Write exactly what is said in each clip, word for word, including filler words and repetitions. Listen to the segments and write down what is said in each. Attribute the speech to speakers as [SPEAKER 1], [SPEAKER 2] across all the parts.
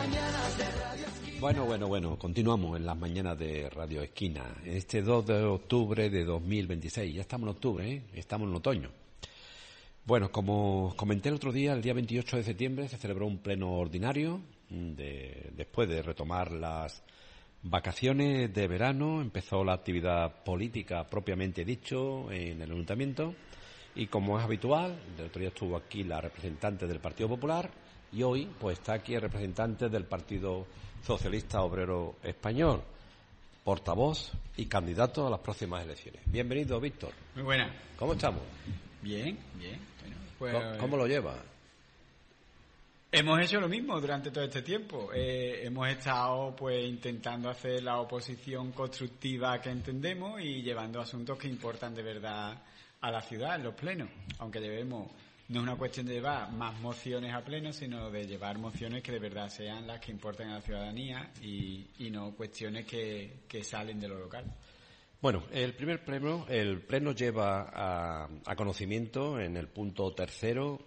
[SPEAKER 1] Bueno, bueno, bueno, continuamos en las mañanas de Radio Esquina. Este dos de octubre de dos mil veintiséis, ya estamos en octubre, ¿eh? Estamos en otoño. Bueno, como comenté el otro día, el día veintiocho de septiembre se celebró un pleno ordinario, de, después de retomar las vacaciones de verano, empezó la actividad política propiamente dicho en el Ayuntamiento y como es habitual, el otro día estuvo aquí la representante del Partido Popular y hoy pues está aquí el representante del Partido Socialista Obrero Español, portavoz y candidato a las próximas elecciones. Bienvenido, Víctor.
[SPEAKER 2] Muy buena.
[SPEAKER 1] ¿Cómo estamos?
[SPEAKER 2] Bien, bien. Bueno, pues,
[SPEAKER 1] ¿Cómo, ¿Cómo lo lleva?
[SPEAKER 2] Hemos hecho lo mismo durante todo este tiempo. Eh, hemos estado pues intentando hacer la oposición constructiva que entendemos y llevando asuntos que importan de verdad a la ciudad en los plenos. Aunque llevemos, no es una cuestión de llevar más mociones a pleno, sino de llevar mociones que de verdad sean las que importan a la ciudadanía y, y no cuestiones que, que salen de lo local.
[SPEAKER 1] Bueno, el primer pleno, el pleno lleva a, a conocimiento en el punto tercero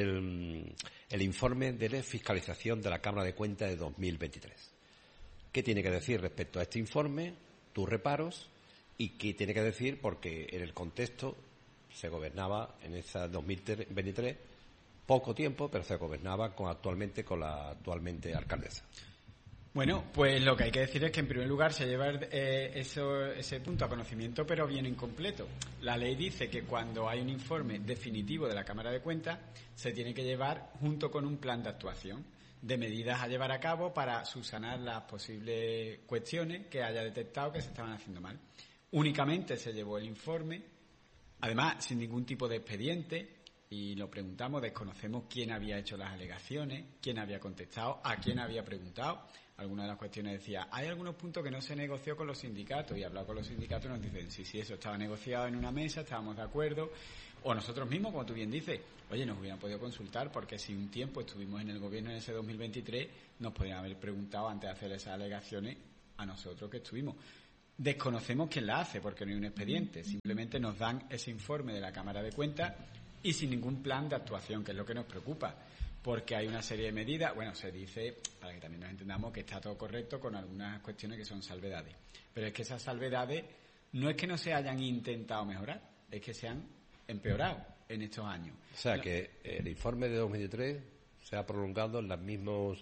[SPEAKER 1] el, el informe de fiscalización de la Cámara de Cuentas de dos mil veintitrés. ¿Qué tiene que decir respecto a este informe, tus reparos y qué tiene que decir porque en el contexto se gobernaba en esa dos mil veintitrés poco tiempo, pero se gobernaba con actualmente con la actualmente alcaldesa?
[SPEAKER 2] Bueno, pues lo que hay que decir es que en primer lugar se lleva eh, eso, ese punto a conocimiento, pero bien incompleto. La ley dice que cuando hay un informe definitivo de la Cámara de Cuentas se tiene que llevar junto con un plan de actuación de medidas a llevar a cabo para subsanar las posibles cuestiones que haya detectado que se estaban haciendo mal. Únicamente se llevó el informe, además sin ningún tipo de expediente, y lo preguntamos, desconocemos quién había hecho las alegaciones, quién había contestado, a quién había preguntado. Algunas de las cuestiones decía, hay algunos puntos que no se negoció con los sindicatos, y hablado con los sindicatos y nos dicen, sí, sí, eso estaba negociado en una mesa, estábamos de acuerdo, o nosotros mismos, como tú bien dices, oye, nos hubieran podido consultar, porque si un tiempo estuvimos en el gobierno en ese dos mil veintitrés, nos podían haber preguntado antes de hacer esas alegaciones a nosotros que estuvimos. Desconocemos quién la hace, porque no hay un expediente, simplemente nos dan ese informe de la Cámara de Cuentas y sin ningún plan de actuación, que es lo que nos preocupa, porque hay una serie de medidas, bueno, se dice, para que también nos entendamos, que está todo correcto con algunas cuestiones que son salvedades, pero es que esas salvedades no es que no se hayan intentado mejorar, es que se han empeorado en estos años.
[SPEAKER 1] O sea, que el informe de dos mil veintitrés se ha prolongado en los mismos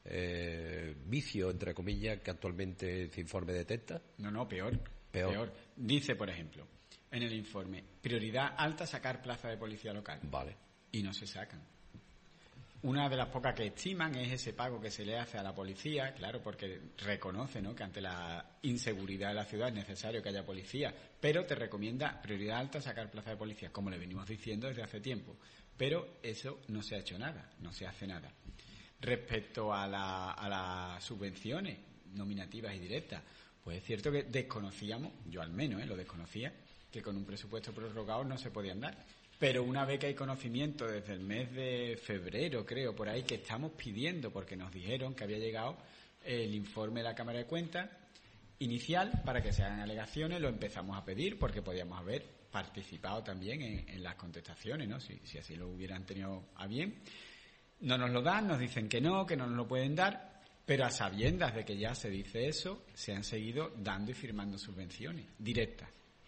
[SPEAKER 1] eh, vicios, entre comillas, que actualmente ese informe detecta.
[SPEAKER 2] No, no, peor,
[SPEAKER 1] peor.
[SPEAKER 2] peor. Dice, por ejemplo, en el informe, prioridad alta sacar plaza de policía local.
[SPEAKER 1] Vale.
[SPEAKER 2] Y no se sacan. Una de las pocas que estiman es ese pago que se le hace a la policía, claro, porque reconoce, ¿no?, que ante la inseguridad de la ciudad es necesario que haya policía, pero te recomienda prioridad alta sacar plaza de policía, como le venimos diciendo desde hace tiempo. Pero eso no se ha hecho nada, no se hace nada. Respecto a, la, a las subvenciones nominativas y directas, pues es cierto que desconocíamos, yo al menos, ¿eh?, lo desconocía, que con un presupuesto prorrogado no se podían dar. Pero una vez que hay conocimiento desde el mes de febrero, creo, por ahí, que estamos pidiendo, porque nos dijeron que había llegado el informe de la Cámara de Cuentas inicial para que se hagan alegaciones, lo empezamos a pedir porque podíamos haber participado también en, en las contestaciones, ¿no?, si, si así lo hubieran tenido a bien. No nos lo dan, nos dicen que no, que no nos lo pueden dar, pero a sabiendas de que ya se dice eso, se han seguido dando y firmando subvenciones directas.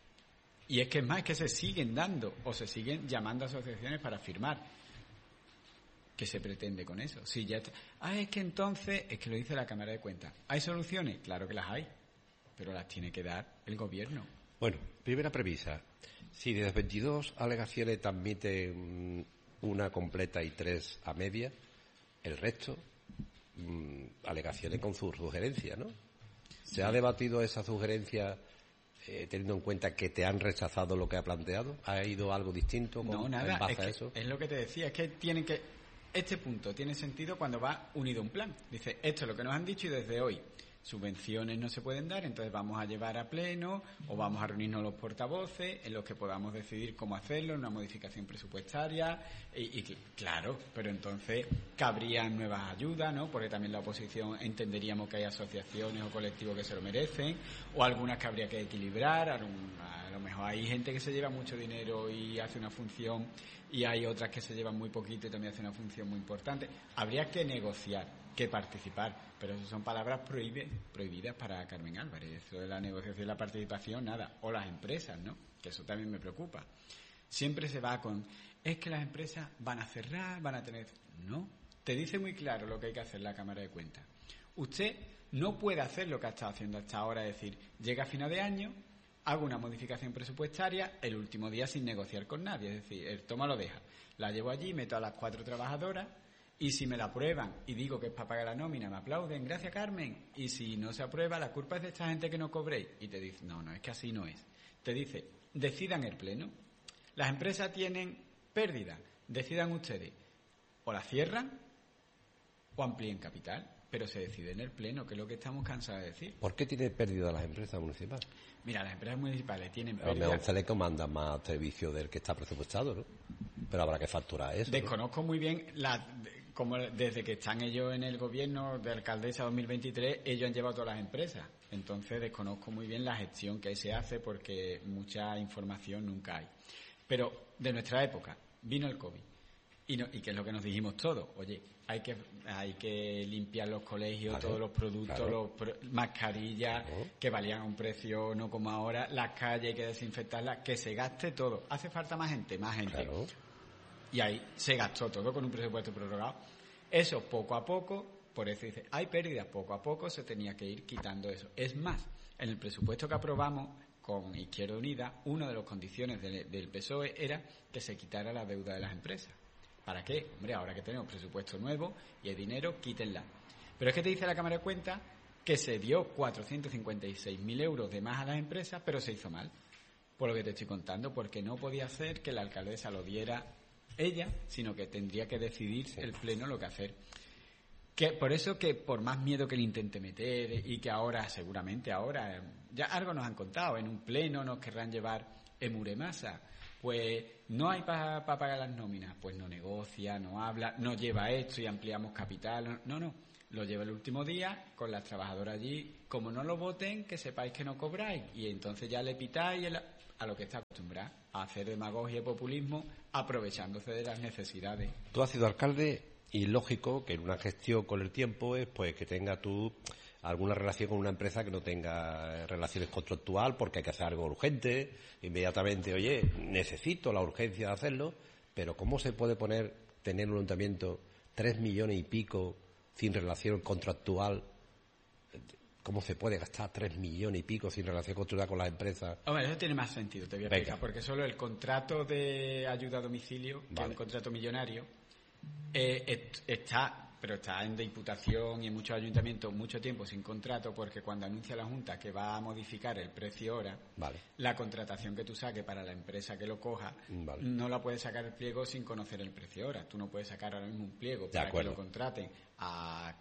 [SPEAKER 2] Y es que es más, es que se siguen dando o se siguen llamando a asociaciones para firmar. ¿Qué se pretende con eso? Si ya está... Ah, es que entonces, es que lo dice la Cámara de Cuentas. ¿Hay soluciones? Claro que las hay, pero las tiene que dar el gobierno.
[SPEAKER 1] Bueno, primera premisa. Si de las veintidós alegaciones te admiten una completa y tres a media, el resto, mmm, alegaciones con su sugerencia, ¿no? ¿Se ha debatido esa sugerencia eh, teniendo en cuenta que te han rechazado lo que ha planteado? ¿Ha ido algo distinto con,
[SPEAKER 2] no, nada,
[SPEAKER 1] en base
[SPEAKER 2] es
[SPEAKER 1] a
[SPEAKER 2] que,
[SPEAKER 1] eso?
[SPEAKER 2] Es lo que te decía, es que tienen que... Este punto tiene sentido cuando va unido un plan. Dice, esto es lo que nos han dicho y desde hoy subvenciones no se pueden dar, entonces vamos a llevar a pleno o vamos a reunirnos los portavoces en los que podamos decidir cómo hacerlo, una modificación presupuestaria y, y claro, pero entonces cabrían nuevas ayudas, ¿no? Porque también la oposición entenderíamos que hay asociaciones o colectivos que se lo merecen o algunas que habría que equilibrar, a lo mejor hay gente que se lleva mucho dinero y hace una función y hay otras que se llevan muy poquito y también hacen una función muy importante. Habría que negociar. que participar. Pero eso son palabras prohíbe, prohibidas para Carmen Álvarez. Eso de la negociación y la participación, nada. O las empresas, ¿no? Que eso también me preocupa. Siempre se va con, es que las empresas van a cerrar, van a tener... No, te dice muy claro lo que hay que hacer la Cámara de Cuentas. Usted no puede hacer lo que ha estado haciendo hasta ahora, es decir, llega a final de año, hago una modificación presupuestaria el último día sin negociar con nadie, es decir, el toma lo deja. La llevo allí, meto a las cuatro trabajadoras y si me la aprueban y digo que es para pagar la nómina, me aplauden, gracias Carmen, y si no se aprueba, la culpa es de esta gente que no cobréis. Y te dice, no, no, es que así no es. Te dice, decidan el pleno. Las empresas tienen pérdida, decidan ustedes, o la cierran o amplíen capital, pero se decide en el pleno, que es lo que estamos cansados de decir.
[SPEAKER 1] ¿Por qué tiene pérdida las empresas municipales?
[SPEAKER 2] Mira, las empresas municipales tienen
[SPEAKER 1] pérdida.
[SPEAKER 2] pérdida.
[SPEAKER 1] A lo mejor manda más servicio del que está presupuestado, ¿no? Pero habrá que facturar eso.
[SPEAKER 2] Desconozco
[SPEAKER 1] ¿no?
[SPEAKER 2] muy bien, la, como desde que están ellos en el gobierno de alcaldesa dos mil veintitrés, ellos han llevado todas las empresas. Entonces desconozco muy bien la gestión que se hace porque mucha información nunca hay. Pero de nuestra época vino el COVID. Y, no, y que es lo que nos dijimos todos, oye, hay que hay que limpiar los colegios, claro, todos los productos, claro. los pro, mascarillas, claro. que valían a un precio no como ahora, las calles hay que desinfectarlas, que se gaste todo. ¿Hace falta más gente? Más gente.
[SPEAKER 1] Claro.
[SPEAKER 2] Y ahí se gastó todo con un presupuesto prorrogado. Eso poco a poco, por eso dice, hay pérdidas, poco a poco se tenía que ir quitando eso. Es más, en el presupuesto que aprobamos con Izquierda Unida, una de las condiciones de, del P S O E era que se quitara la deuda de las empresas. ¿Para qué? Hombre, ahora que tenemos presupuesto nuevo y hay dinero, quítenla. Pero es que te dice la Cámara de Cuentas que se dio cuatrocientos cincuenta y seis mil euros de más a las empresas, pero se hizo mal. Por lo que te estoy contando, porque no podía ser que la alcaldesa lo diera ella, sino que tendría que decidir sí. el pleno lo que hacer. Que por eso que por más miedo que le intente meter y que ahora, seguramente ahora, ya algo nos han contado, en un pleno nos querrán llevar Emuremasa. Pues no hay para pa pagar las nóminas, pues no negocia, no habla, no lleva esto y ampliamos capital, no, no, lo lleva el último día con las trabajadoras allí, como no lo voten, que sepáis que no cobráis, y entonces ya le pitáis el, a lo que está acostumbrado, a hacer demagogia y populismo, aprovechándose de las necesidades.
[SPEAKER 1] Tú has sido alcalde y lógico que en una gestión con el tiempo es pues que tenga tú alguna relación con una empresa que no tenga relaciones contractual porque hay que hacer algo urgente, inmediatamente, oye, necesito la urgencia de hacerlo, pero ¿cómo se puede poner, tener un ayuntamiento tres millones y pico sin relación contractual? ¿Cómo se puede gastar tres millones y pico sin relación contractual con las empresas?
[SPEAKER 2] Hombre, eso tiene más sentido, te voy a Venga. explicar, porque solo el contrato de ayuda a domicilio, que vale. es un contrato millonario, eh, está... pero está en diputación y en muchos ayuntamientos mucho tiempo sin contrato, porque cuando anuncia la Junta que va a modificar el precio hora,
[SPEAKER 1] vale.
[SPEAKER 2] la contratación que tú saques para la empresa que lo coja, vale. no la puedes sacar el pliego sin conocer el precio hora. Tú no puedes sacar ahora mismo un pliego
[SPEAKER 1] de
[SPEAKER 2] para
[SPEAKER 1] acuerdo.
[SPEAKER 2] que lo contraten a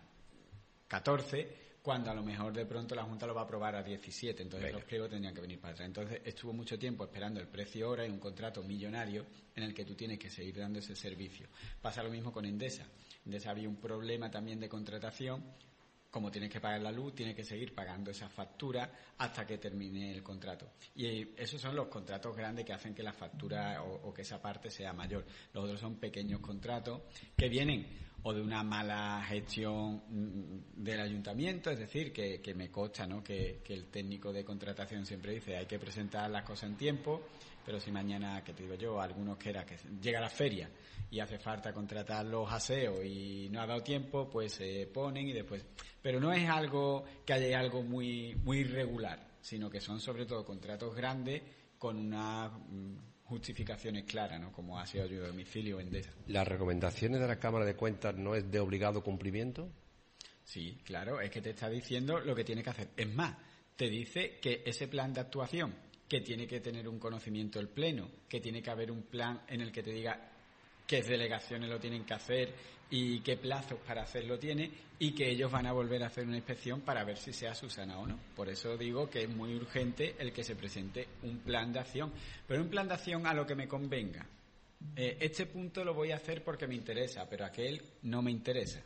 [SPEAKER 2] catorce, cuando a lo mejor de pronto la Junta lo va a aprobar a diecisiete, entonces Venga. los pliegos tendrían que venir para atrás. Entonces estuvo mucho tiempo esperando el precio hora y un contrato millonario en el que tú tienes que seguir dando ese servicio. Pasa lo mismo con Endesa. Endesa había un problema también de contratación, como tienes que pagar la luz, tienes que seguir pagando esa factura hasta que termine el contrato. Y esos son los contratos grandes que hacen que la factura o, o que esa parte sea mayor. Los otros son pequeños contratos que vienen o de una mala gestión del ayuntamiento, es decir, que, que me consta, ¿no?, que, que el técnico de contratación siempre dice hay que presentar las cosas en tiempo, pero si mañana, que te digo yo, algunos que era que llega la feria y hace falta contratar los aseos y no ha dado tiempo, pues se ponen y después... Pero no es algo que haya algo muy, muy irregular, sino que son sobre todo contratos grandes con unas justificaciones claras, ¿no?, como ha sido ayuda a domicilio o Endesa.
[SPEAKER 1] ¿Las recomendaciones de la Cámara de Cuentas no es de obligado cumplimiento?
[SPEAKER 2] Sí, claro, es que te está diciendo lo que tiene que hacer. Es más, te dice que ese plan de actuación, que tiene que tener un conocimiento el Pleno, que tiene que haber un plan en el que te diga qué delegaciones lo tienen que hacer y qué plazos para hacerlo tiene, y que ellos van a volver a hacer una inspección para ver si se ha subsanado o no. Por eso digo que es muy urgente el que se presente un plan de acción, pero un plan de acción a lo que me convenga. Eh, este punto lo voy a hacer porque me interesa, pero aquel no me interesa.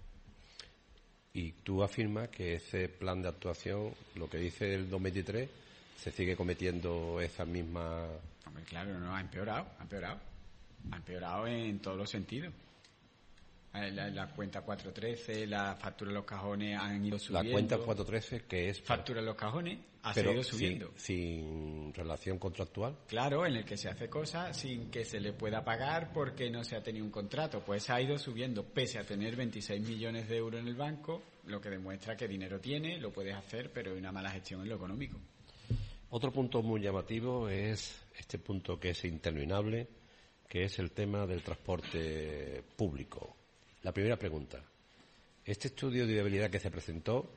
[SPEAKER 1] Y tú afirmas que ese plan de actuación, lo que dice el dos mil veintitrés, se sigue cometiendo esa misma...
[SPEAKER 2] Hombre, claro, no, ha empeorado, ha empeorado. Ha empeorado en todos los sentidos. La, la cuenta cuatro trece, la factura de los cajones han ido subiendo.
[SPEAKER 1] La cuenta cuatro trece, que es...
[SPEAKER 2] Factura de los cajones ha
[SPEAKER 1] pero
[SPEAKER 2] seguido subiendo.
[SPEAKER 1] Sin, sin relación contractual.
[SPEAKER 2] Claro, en el que se hace cosas sin que se le pueda pagar porque no se ha tenido un contrato. Pues ha ido subiendo, pese a tener veintiséis millones de euros en el banco, lo que demuestra que dinero tiene, lo puedes hacer, pero hay una mala gestión en lo económico.
[SPEAKER 1] Otro punto muy llamativo es este punto que es interminable, que es el tema del transporte público. La primera pregunta. ¿Este estudio de viabilidad que se presentó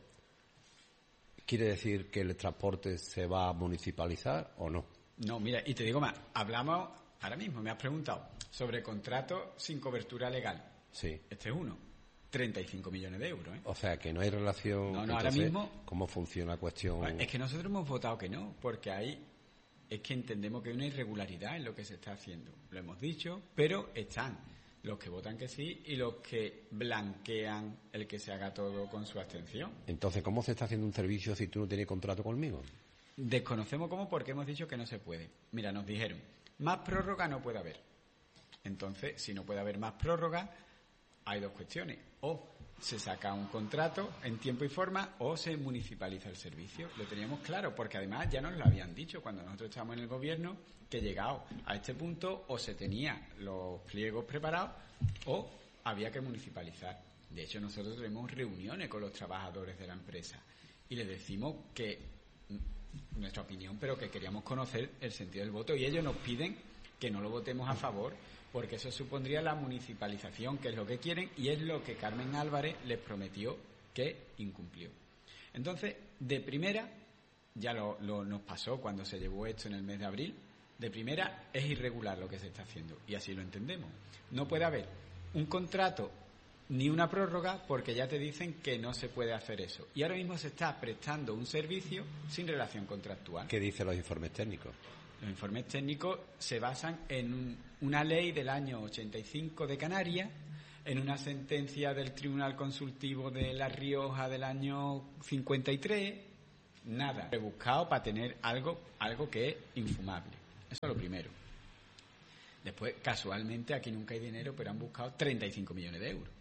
[SPEAKER 1] quiere decir que el transporte se va a municipalizar o no?
[SPEAKER 2] No, mira, y te digo más. Hablamos, ahora mismo me has preguntado, sobre contratos sin cobertura legal.
[SPEAKER 1] Sí.
[SPEAKER 2] Este es uno. treinta y cinco millones de euros, ¿eh?
[SPEAKER 1] O sea, que no hay relación...
[SPEAKER 2] No, no,
[SPEAKER 1] entonces,
[SPEAKER 2] ahora mismo...
[SPEAKER 1] ¿cómo funciona la cuestión?
[SPEAKER 2] Es que nosotros hemos votado que no, porque ahí es que entendemos que hay una irregularidad en lo que se está haciendo. Lo hemos dicho, pero están los que votan que sí y los que blanquean el que se haga todo con su abstención.
[SPEAKER 1] Entonces, ¿cómo se está haciendo un servicio si tú no tienes contrato conmigo?
[SPEAKER 2] Desconocemos cómo porque hemos dicho que no se puede. Mira, nos dijeron, más prórroga no puede haber. Entonces, si no puede haber más prórroga, hay dos cuestiones. O se saca un contrato en tiempo y forma o se municipaliza el servicio. Lo teníamos claro, porque además ya nos lo habían dicho cuando nosotros estábamos en el gobierno, que llegado a este punto o se tenía los pliegos preparados o había que municipalizar. De hecho, nosotros tenemos reuniones con los trabajadores de la empresa y les decimos que nuestra opinión, pero que queríamos conocer el sentido del voto y ellos nos piden que no lo votemos a favor porque eso supondría la municipalización, que es lo que quieren y es lo que Carmen Álvarez les prometió que incumplió. Entonces, de primera, ya lo, lo nos pasó cuando se llevó esto en el mes de abril, de primera es irregular lo que se está haciendo y así lo entendemos. No puede haber un contrato ni una prórroga porque ya te dicen que no se puede hacer eso. Y ahora mismo se está prestando un servicio sin relación contractual.
[SPEAKER 1] ¿Qué dicen los informes técnicos?
[SPEAKER 2] Los informes técnicos se basan en un, una ley del año ochenta y cinco de Canarias, en una sentencia del Tribunal Consultivo de La Rioja del año cincuenta y tres. Nada. He buscado para tener algo, algo que es infumable. Eso es lo primero. Después, casualmente, aquí nunca hay dinero, pero han buscado treinta y cinco millones de euros.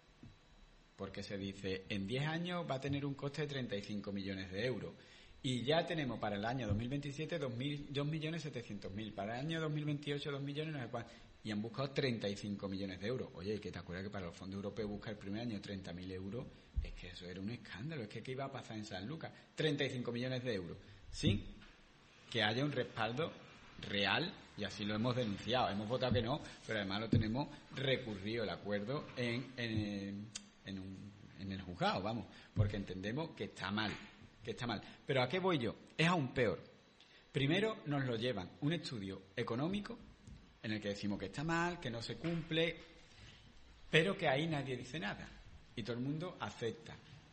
[SPEAKER 2] Porque se dice, en diez años va a tener un coste de treinta y cinco millones de euros. Y ya tenemos para el año dos mil veintisiete dos millones setecientos mil. Para el año dos mil veintiocho dos millones no sé cuánto. Y han buscado treinta y cinco millones de euros. Oye, ¿y que te acuerdas que para los fondos europeos buscar el primer año treinta mil euros? Es que eso era un escándalo. Es que ¿qué iba a pasar en San Lucas? treinta y cinco millones de euros. Sin que haya un respaldo real, y así lo hemos denunciado. Hemos votado que no, pero además lo tenemos recurrido el acuerdo en, en, en, un, en el juzgado, vamos, porque entendemos que está mal, que está mal. Pero ¿a qué voy yo? Es aún peor. Primero nos lo llevan un estudio económico en el que decimos que está mal, que no se cumple, pero que ahí nadie dice nada y todo el mundo acepta.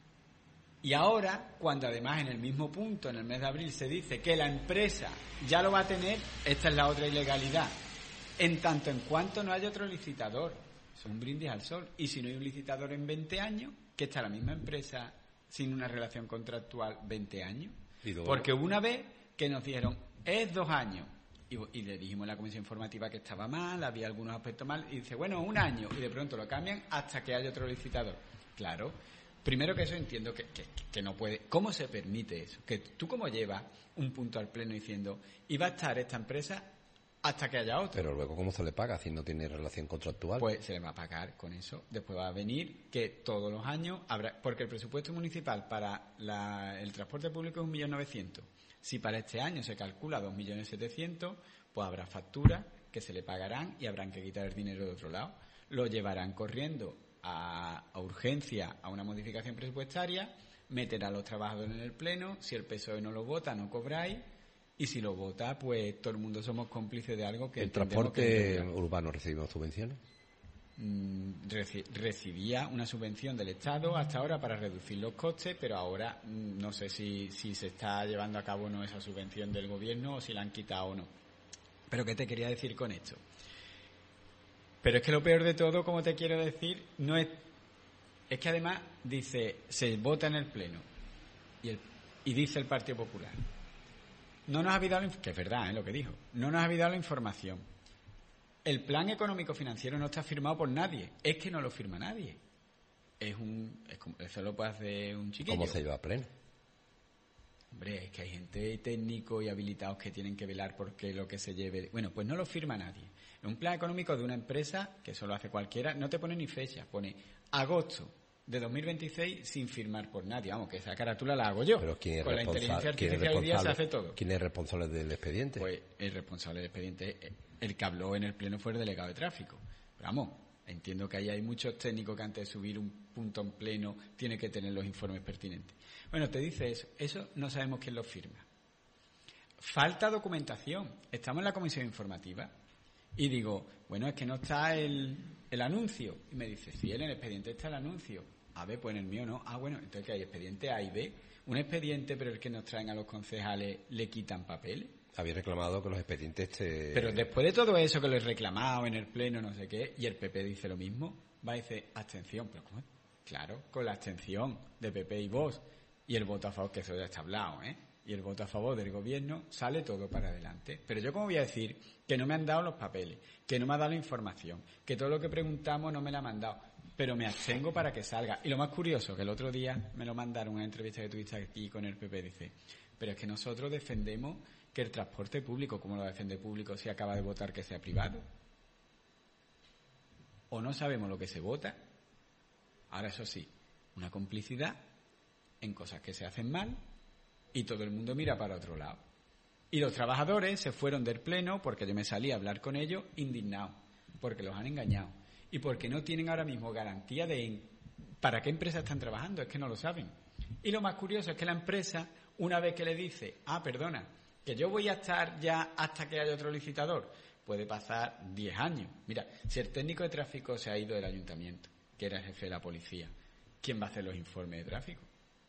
[SPEAKER 2] Y ahora, cuando además en el mismo punto, en el mes de abril, se dice que la empresa ya lo va a tener, esta es la otra ilegalidad. En tanto en cuanto no haya otro licitador, es un brindis al sol. Y si no hay un licitador en veinte años, que está la misma empresa sin una relación contractual veinte años. Porque una vez que nos dijeron, es dos años, y, y le dijimos en la comisión informativa que estaba mal, había algunos aspectos mal, y dice, bueno, un año, y de pronto lo cambian hasta que haya otro licitador. Claro. Primero que eso entiendo que, que, que no puede. ¿Cómo se permite eso? Que tú como llevas un punto al pleno diciendo, y va a estar esta empresa hasta que haya otro.
[SPEAKER 1] Pero luego, ¿cómo se le paga si no tiene relación contractual?
[SPEAKER 2] Pues se le va a pagar con eso. Después va a venir que todos los años habrá, porque el presupuesto municipal para la, el transporte público es un millón novecientos. Si para este año se calcula dos millones setecientos, pues habrá facturas que se le pagarán y habrán que quitar el dinero de otro lado. Lo llevarán corriendo A, a urgencia, a una modificación presupuestaria, meter a los trabajadores en el pleno, si el P S O E no lo vota, no cobráis, y si lo vota, pues todo el mundo somos cómplices de algo que...
[SPEAKER 1] ¿El transporte que urbano recibimos subvenciones?
[SPEAKER 2] Mm, reci, recibía una subvención del Estado hasta ahora para reducir los costes, pero ahora mm, no sé si, si se está llevando a cabo o no esa subvención del gobierno o si la han quitado o no. Pero ¿qué te quería decir con esto? Pero es que lo peor de todo, como te quiero decir, no es... Es que además dice, se vota en el Pleno y, el, y dice el Partido Popular. No nos habéis dado, que es verdad, ¿eh? Lo que dijo. No nos habéis dado la información. el plan económico financiero no está firmado por nadie. Es que no lo firma nadie. Es un... Es como, eso lo puede hacer un chiquillo.
[SPEAKER 3] ¿Cómo se lleva a pleno?
[SPEAKER 2] Hombre, es que hay gente técnico y habilitados que tienen que velar porque lo que se lleve... Bueno, pues no lo firma nadie. Un plan económico de una empresa, que eso lo hace cualquiera, no te pone ni fecha. Pone agosto de dos mil veintiséis sin firmar por nadie. Vamos, que esa carátula la hago yo.
[SPEAKER 3] Pero ¿quién es
[SPEAKER 2] Con la inteligencia artificial hoy día se hace todo.
[SPEAKER 3] ¿Quién es responsable del expediente?
[SPEAKER 2] Pues el responsable del expediente, el que habló en el pleno fue el delegado de tráfico. Pero vamos, entiendo que ahí hay muchos técnicos que antes de subir un punto en pleno tiene que tener los informes pertinentes. Bueno, te dice eso. Eso no sabemos quién lo firma. Falta documentación. Estamos en la comisión informativa y digo, bueno, es que no está el, el anuncio. Y me dice, sí, en el expediente está el anuncio. A ver, pues en el mío no. Ah, bueno, entonces que hay expediente A y B. Un expediente, pero el que nos traen a los concejales le quitan papeles.
[SPEAKER 3] Había reclamado que los expedientes te...
[SPEAKER 2] Pero después de todo eso que lo he reclamado en el pleno, no sé qué, y el P P dice lo mismo, va a decir abstención. Pero ¿cómo? Claro, con la abstención de P P y Vox y el voto a favor, que eso ya está hablado, ¿eh? Y el voto a favor del gobierno, sale todo para adelante. Pero yo, ¿cómo voy a decir que no me han dado los papeles, que no me ha dado la información, que todo lo que preguntamos no me la han mandado, pero me abstengo para que salga? Y lo más curioso, que el otro día me lo mandaron en una entrevista que tuviste aquí con el P P, dice, pero es que nosotros defendemos que el transporte público, ¿cómo lo defiende público si acaba de votar que sea privado? ¿O no sabemos lo que se vota? Ahora, eso sí, una complicidad en cosas que se hacen mal y todo el mundo mira para otro lado. Y los trabajadores se fueron del pleno porque yo me salí a hablar con ellos indignados, porque los han engañado y porque no tienen ahora mismo garantía de para qué empresa están trabajando, es que no lo saben. Y lo más curioso es que la empresa, una vez que le dice, ah, perdona, que yo voy a estar ya hasta que haya otro licitador, puede pasar diez años. Mira, si el técnico de tráfico se ha ido del ayuntamiento, que era el jefe de la policía, ¿quién va a hacer los informes de tráfico?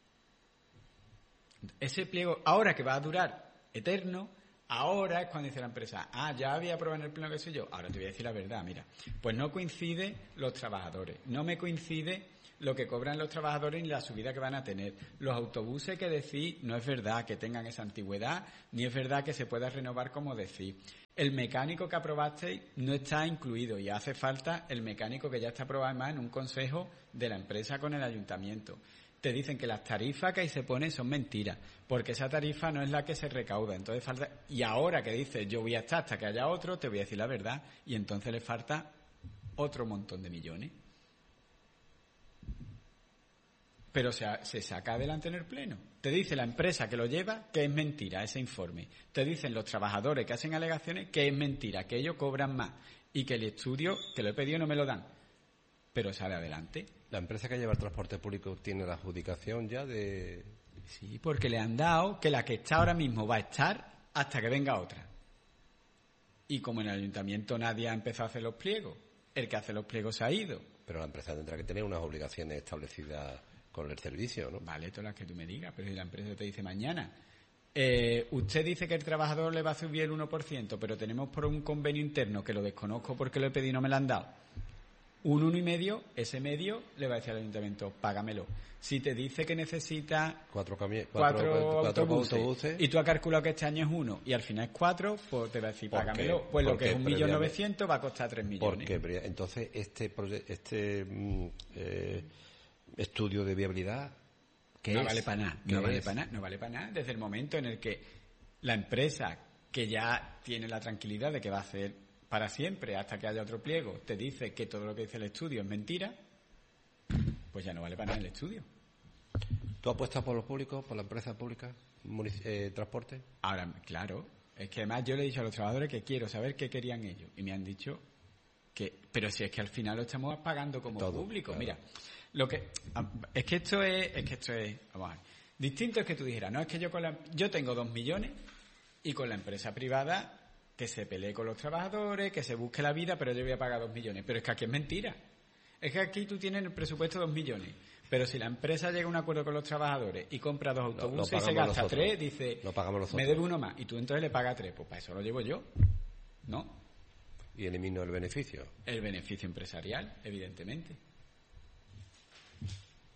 [SPEAKER 2] Ese pliego, ahora que va a durar eterno, ahora es cuando dice la empresa, ah, ya había aprobado en el pleno que soy yo, ahora te voy a decir la verdad, mira, pues no coincide los trabajadores, no me coincide lo que cobran los trabajadores ni la subida que van a tener. Los autobuses que decís, no es verdad que tengan esa antigüedad, ni es verdad que se pueda renovar como decís. El mecánico que aprobasteis no está incluido y hace falta el mecánico que ya está aprobado además en un consejo de la empresa con el ayuntamiento. Te dicen que las tarifas que ahí se ponen son mentiras, porque esa tarifa no es la que se recauda. Entonces falta, y ahora que dices yo voy a estar hasta que haya otro, te voy a decir la verdad, y entonces le falta otro montón de millones. Pero se, se saca adelante en el pleno. Te dice la empresa que lo lleva que es mentira ese informe. Te dicen los trabajadores que hacen alegaciones que es mentira, que ellos cobran más y que el estudio que lo he pedido no me lo dan. Pero sale adelante.
[SPEAKER 3] ¿La empresa que lleva el transporte público tiene la adjudicación ya de...?
[SPEAKER 2] Sí, porque le han dado que la que está ahora mismo va a estar hasta que venga otra. Y como en el ayuntamiento nadie ha empezado a hacer los pliegos, el que hace los pliegos se ha ido.
[SPEAKER 3] Pero la empresa tendrá que tener unas obligaciones establecidas con el servicio, ¿no?
[SPEAKER 2] Vale, todas las que tú me digas, pero si la empresa te dice mañana, eh, usted dice que el trabajador le va a subir el uno por ciento, pero tenemos por un convenio interno que lo desconozco porque lo he pedido y no me lo han dado, un uno y medio, ese medio le va a decir al ayuntamiento, págamelo. Si te dice que necesita
[SPEAKER 3] cuatro, cami-
[SPEAKER 2] cuatro,
[SPEAKER 3] cuatro, cuatro
[SPEAKER 2] autobuses,
[SPEAKER 3] autobuses
[SPEAKER 2] y tú has calculado que este año es uno y al final es cuatro, pues te va a decir, págamelo. Pues lo que es un millón novecientos va a costar tres millones.
[SPEAKER 3] Porque entonces este proye- este mm, eh, estudio de viabilidad ¿qué
[SPEAKER 2] no
[SPEAKER 3] es?
[SPEAKER 2] vale para nada, no vale para nada, no vale para nada. Desde el momento en el que la empresa que ya tiene la tranquilidad de que va a hacer para siempre hasta que haya otro pliego, te dice que todo lo que dice el estudio es mentira, pues ya no vale para nada el estudio.
[SPEAKER 3] ¿Tú apuestas por los públicos, por la empresa pública, munic- eh, transporte?
[SPEAKER 2] Ahora, claro, es que además yo le he dicho a los trabajadores que quiero saber qué querían ellos y me han dicho que, pero si es que al final lo estamos pagando como
[SPEAKER 3] Todo,
[SPEAKER 2] público,
[SPEAKER 3] claro.
[SPEAKER 2] mira, lo que es que esto es, es que esto es, vamos a ver, distinto es que tú dijeras, no es que yo con la, yo tengo dos millones y con la empresa privada que se pelee con los trabajadores, que se busque la vida, pero yo voy a pagar dos millones. Pero es que aquí es mentira. Es que aquí tú tienes en el presupuesto dos millones. Pero si la empresa llega a un acuerdo con los trabajadores y compra dos autobuses
[SPEAKER 3] lo
[SPEAKER 2] y se gasta
[SPEAKER 3] nosotros.
[SPEAKER 2] tres, dice,
[SPEAKER 3] Lo pagamos nosotros.
[SPEAKER 2] me debe uno más. Y tú entonces le pagas tres. Pues para eso lo llevo yo. ¿No?
[SPEAKER 3] Y elimino el beneficio.
[SPEAKER 2] El beneficio empresarial, evidentemente.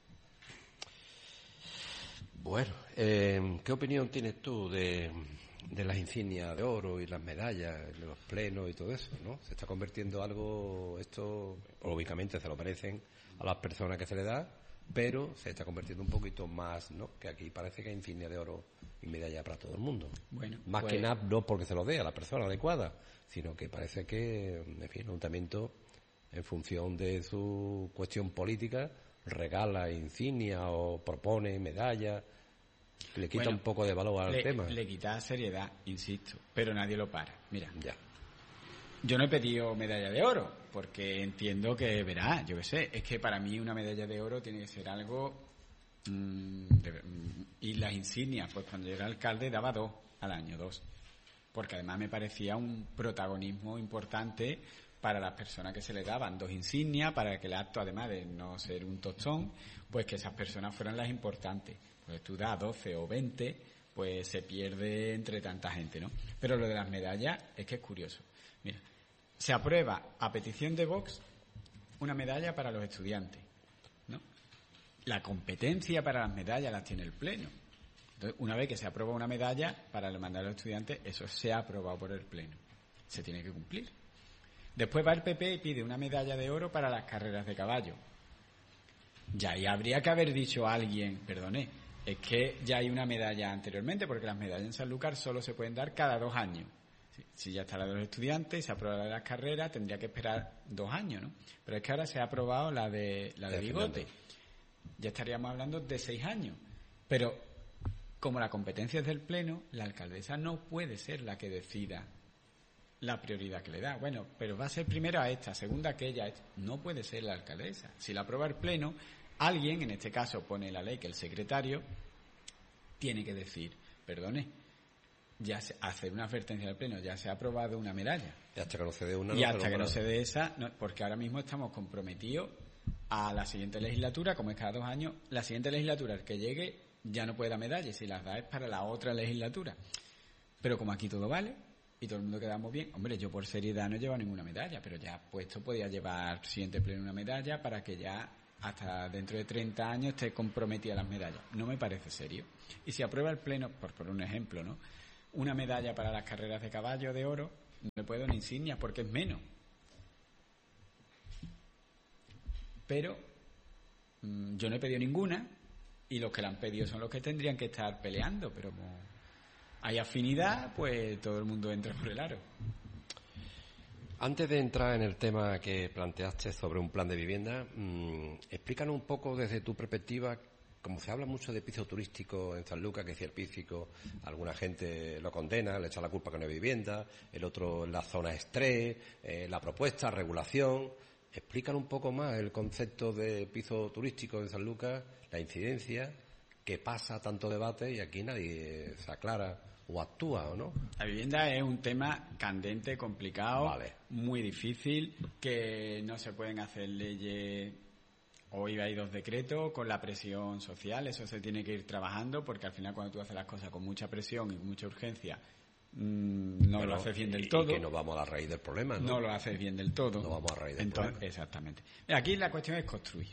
[SPEAKER 3] Bueno, eh, ¿qué opinión tienes tú de, de las insignias de oro y las medallas, de los plenos y todo eso, ¿no? Se está convirtiendo algo, esto, lógicamente se lo merecen a las personas que se le da, pero se está convirtiendo un poquito más, ¿no? Que aquí parece que hay insignia de oro y medalla para todo el mundo.
[SPEAKER 2] Bueno,
[SPEAKER 3] más
[SPEAKER 2] pues...
[SPEAKER 3] que nada no porque se lo dé a la persona adecuada, sino que parece que, en fin, el ayuntamiento, en función de su cuestión política, regala insignia o propone medallas. Le quita
[SPEAKER 2] bueno,
[SPEAKER 3] un poco de valor al
[SPEAKER 2] le,
[SPEAKER 3] tema.
[SPEAKER 2] Le quita seriedad, insisto, pero nadie lo para. Mira,
[SPEAKER 3] ya.
[SPEAKER 2] Yo no he pedido medalla de oro, porque entiendo que, verá, yo qué sé, es que para mí una medalla de oro tiene que ser algo... Mmm, de, mmm, y las insignias, pues cuando yo era alcalde daba dos al año, dos. Porque además me parecía un protagonismo importante para las personas que se le daban dos insignias, para que el acto, además de no ser un tostón, pues que esas personas fueran las importantes. Pues tú das doce o veinte, pues se pierde entre tanta gente, ¿no? Pero lo de las medallas es que es curioso. Mira, se aprueba a petición de Vox una medalla para los estudiantes, ¿no? La competencia para las medallas las tiene el Pleno. Entonces, una vez que se aprueba una medalla para mandar a los estudiantes, eso se ha aprobado por el Pleno. Se tiene que cumplir. Después va el P P y pide una medalla de oro para las carreras de caballo. Ya ahí habría que haber dicho a alguien, perdone, es que ya hay una medalla anteriormente, porque las medallas en Sanlúcar solo se pueden dar cada dos años. Si, si ya está la de los estudiantes y se aprueba la de las carreras, tendría que esperar dos años, ¿no? Pero es que ahora se ha aprobado la de la de bigote. Ya estaríamos hablando de seis años. Pero como la competencia es del Pleno, la alcaldesa no puede ser la que decida la prioridad que le da. Bueno, pero va a ser primero a esta, segunda a aquella. No puede ser la alcaldesa. Si la aprueba el Pleno, alguien, en este caso pone la ley que el secretario, tiene que decir, perdone, ya se, hacer una advertencia del Pleno, ya se ha aprobado una medalla.
[SPEAKER 3] Y hasta que no se dé una.
[SPEAKER 2] Y hasta que no se dé esa, no, porque ahora mismo estamos comprometidos a la siguiente legislatura, como es cada dos años, la siguiente legislatura, el que llegue, ya no puede dar medalla, y si las da es para la otra legislatura. Pero como aquí todo vale, y todo el mundo quedamos bien, hombre, yo por seriedad no llevo ninguna medalla, pero ya puesto podía llevar siguiente Pleno una medalla para que ya hasta dentro de treinta años esté comprometida las medallas. No me parece serio. Y si aprueba el Pleno, por poner un ejemplo, ¿no? Una medalla para las carreras de caballo de oro, no le puedo una insignia porque es menos. Pero mmm, yo no he pedido ninguna y los que la han pedido son los que tendrían que estar peleando, pero como hay afinidad, pues todo el mundo entra por el aro.
[SPEAKER 3] Antes de entrar en el tema que planteaste sobre un plan de vivienda, mmm, explícanos un poco desde tu perspectiva, como se habla mucho de piso turístico en Sanlúcar, que si el piso, alguna gente lo condena, le echa la culpa que no hay vivienda, el otro en la zona estrés, eh, la propuesta, regulación. Explícanos un poco más el concepto de piso turístico en Sanlúcar, la incidencia, que pasa tanto debate y aquí nadie se aclara o actúa, ¿o no?
[SPEAKER 2] La vivienda es un tema candente, complicado,
[SPEAKER 3] vale.
[SPEAKER 2] Muy difícil, que no se pueden hacer leyes. Hoy hay dos decretos con la presión social, eso se tiene que ir trabajando, porque al final cuando tú haces las cosas con mucha presión y mucha urgencia, mmm, no
[SPEAKER 3] Pero,
[SPEAKER 2] lo haces bien del
[SPEAKER 3] y,
[SPEAKER 2] todo.
[SPEAKER 3] Y que no vamos a la raíz del problema, ¿no?
[SPEAKER 2] No lo haces bien del todo.
[SPEAKER 3] No vamos a la raíz del
[SPEAKER 2] Entonces,
[SPEAKER 3] problema.
[SPEAKER 2] Exactamente. Aquí la cuestión es construir.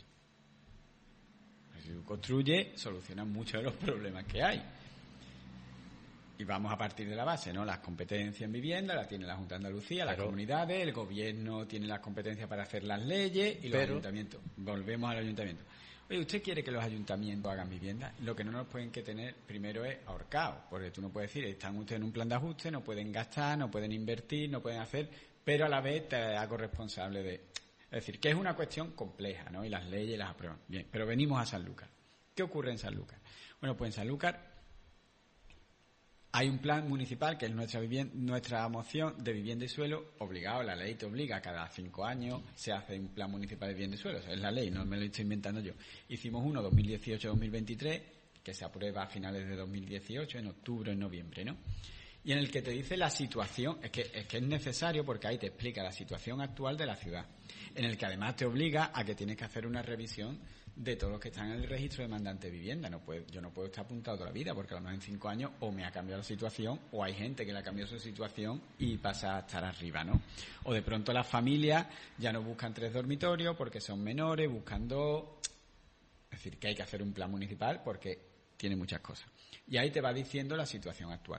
[SPEAKER 2] Si tú construyes, solucionas muchos de los problemas que hay. Y vamos a partir de la base, ¿no? Las competencias en vivienda las tiene la Junta de Andalucía, las
[SPEAKER 3] Pero,
[SPEAKER 2] comunidades, el gobierno tiene las competencias para hacer las leyes y los
[SPEAKER 3] pero,
[SPEAKER 2] ayuntamientos. Volvemos al ayuntamiento. Oye, ¿usted quiere que los ayuntamientos hagan vivienda? Lo que no nos pueden que tener primero es ahorcado, porque tú no puedes decir, están ustedes en un plan de ajuste, no pueden gastar, no pueden invertir, no pueden hacer, pero a la vez te hago responsable de... Es decir, que es una cuestión compleja, ¿no? Y las leyes las aprueban. Bien, pero venimos a Sanlúcar. ¿Qué ocurre en Sanlúcar? Bueno, pues en Sanlúcar hay un plan municipal que es nuestra vivienda, nuestra moción de vivienda y suelo obligado. La ley te obliga, cada cinco años se hace un plan municipal de vivienda y suelo. O sea, es la ley, no me lo estoy inventando yo. Hicimos uno dos mil dieciocho dos mil veintitrés que se aprueba a finales de dos mil dieciocho, en octubre, en noviembre, ¿no? Y en el que te dice la situación, es que, es que es necesario porque ahí te explica la situación actual de la ciudad, en el que además te obliga a que tienes que hacer una revisión de todos los que están en el registro de demandante de vivienda. No puedo, yo no puedo estar apuntado toda la vida, porque a lo mejor en cinco años o me ha cambiado la situación, o hay gente que le ha cambiado su situación y pasa a estar arriba, ¿no? O de pronto las familias ya no buscan tres dormitorios porque son menores, buscan dos. Es decir, que hay que hacer un plan municipal porque tiene muchas cosas. Y ahí te va diciendo la situación actual.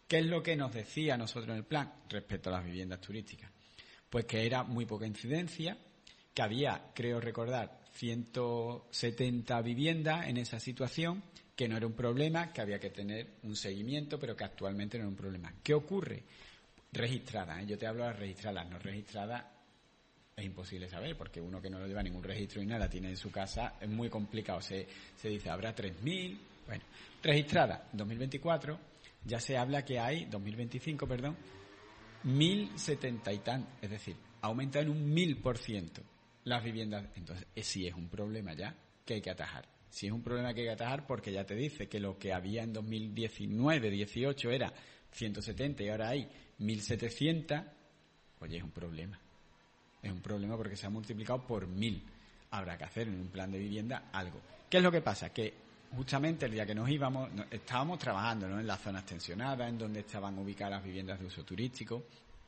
[SPEAKER 2] ¿Qué es lo que nos decía a nosotros en el plan respecto a las viviendas turísticas? Pues que era muy poca incidencia, que había, creo recordar, ciento setenta viviendas en esa situación, que no era un problema, que había que tener un seguimiento, pero que actualmente no era un problema. ¿Qué ocurre? Registradas, ¿eh? Yo te hablo de las registradas, no registradas es imposible saber, porque uno que no lo lleva ningún registro y nada tiene en su casa, es muy complicado. Se, se dice, habrá tres mil, bueno, registradas, dos mil veinticuatro, ya se habla que hay, dos mil veinticinco, perdón, mil setenta y tan, es decir, ha aumentado en un mil por ciento las viviendas. Entonces, eh, sí es un problema ya que hay que atajar. Sí es un problema que hay que atajar porque ya te dice que lo que había en dos mil diecinueve, dieciocho era ciento setenta y ahora hay mil setecientos, oye, es un problema. Es un problema porque se ha multiplicado por mil. Habrá que hacer en un plan de vivienda algo. ¿Qué es lo que pasa? Que justamente el día que nos íbamos, estábamos trabajando, ¿no?, en las zonas tensionadas, en donde estaban ubicadas las viviendas de uso turístico.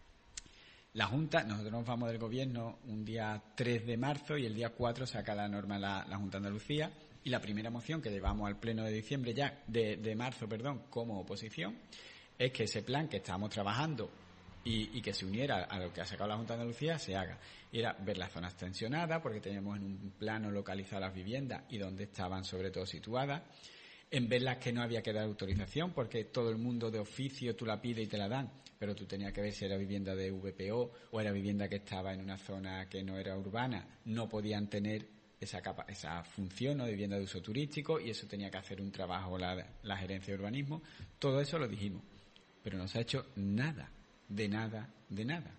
[SPEAKER 2] La Junta, nosotros nos vamos del Gobierno un día tres de marzo y el día cuatro saca la norma la, la Junta de Andalucía, y la primera moción que llevamos al Pleno de diciembre ya, de, de marzo, perdón, como oposición, es que ese plan que estábamos trabajando y, y que se uniera a lo que ha sacado la Junta de Andalucía se haga. Y era ver las zonas tensionadas, porque teníamos en un plano localizado las viviendas y dónde estaban sobre todo situadas, en ver las que no había que dar autorización, porque todo el mundo de oficio tú la pides y te la dan, pero tú tenías que ver si era vivienda de V P O o era vivienda que estaba en una zona que no era urbana, no podían tener esa capa, esa función, ¿no?, de vivienda de uso turístico, y eso tenía que hacer un trabajo la, la gerencia de urbanismo. Todo eso lo dijimos, pero no se ha hecho nada, de nada, de nada.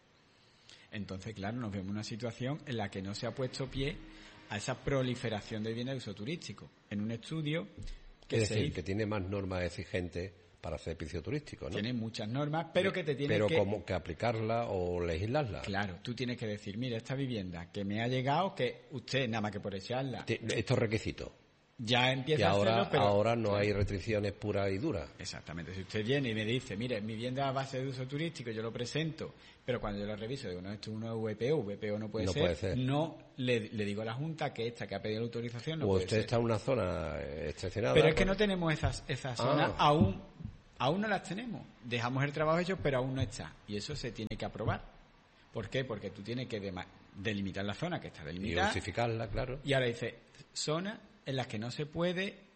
[SPEAKER 2] Entonces, claro, nos vemos en una situación en la que no se ha puesto pie a esa proliferación de vivienda de uso turístico. En un estudio que
[SPEAKER 3] es
[SPEAKER 2] se
[SPEAKER 3] decir,
[SPEAKER 2] hizo,
[SPEAKER 3] que tiene más normas exigentes para hacer piso turístico, ¿no?
[SPEAKER 2] tiene muchas normas, pero que te tienes
[SPEAKER 3] pero
[SPEAKER 2] que...
[SPEAKER 3] Pero como que aplicarla o legislarla.
[SPEAKER 2] Claro, tú tienes que decir, mira, esta vivienda que me ha llegado, que usted, nada más que por echarla...
[SPEAKER 3] Estos requisitos.
[SPEAKER 2] Ya empieza
[SPEAKER 3] y ahora,
[SPEAKER 2] a hacerlo, pero...
[SPEAKER 3] ahora no hay restricciones puras y duras.
[SPEAKER 2] Exactamente. Si usted viene y me dice, mire, mi vivienda a base de uso turístico, yo lo presento, pero cuando yo lo reviso, digo, no, esto es uno V P O, V P O no puede
[SPEAKER 3] no
[SPEAKER 2] ser,
[SPEAKER 3] puede ser.
[SPEAKER 2] no le, le digo a la Junta que esta que ha pedido la autorización no
[SPEAKER 3] o
[SPEAKER 2] puede
[SPEAKER 3] usted
[SPEAKER 2] ser.
[SPEAKER 3] está en una zona excepcional.
[SPEAKER 2] Pero es que no tenemos esas, esas
[SPEAKER 3] Ah.
[SPEAKER 2] zonas, aún, aún no las tenemos. Dejamos el trabajo hecho, pero aún no está. Y eso se tiene que aprobar. ¿Por qué? Porque tú tienes que dema- delimitar la zona que está
[SPEAKER 3] Y
[SPEAKER 2] delimitada.
[SPEAKER 3] justificarla, claro.
[SPEAKER 2] Y ahora dice, zonas en las que no se puede,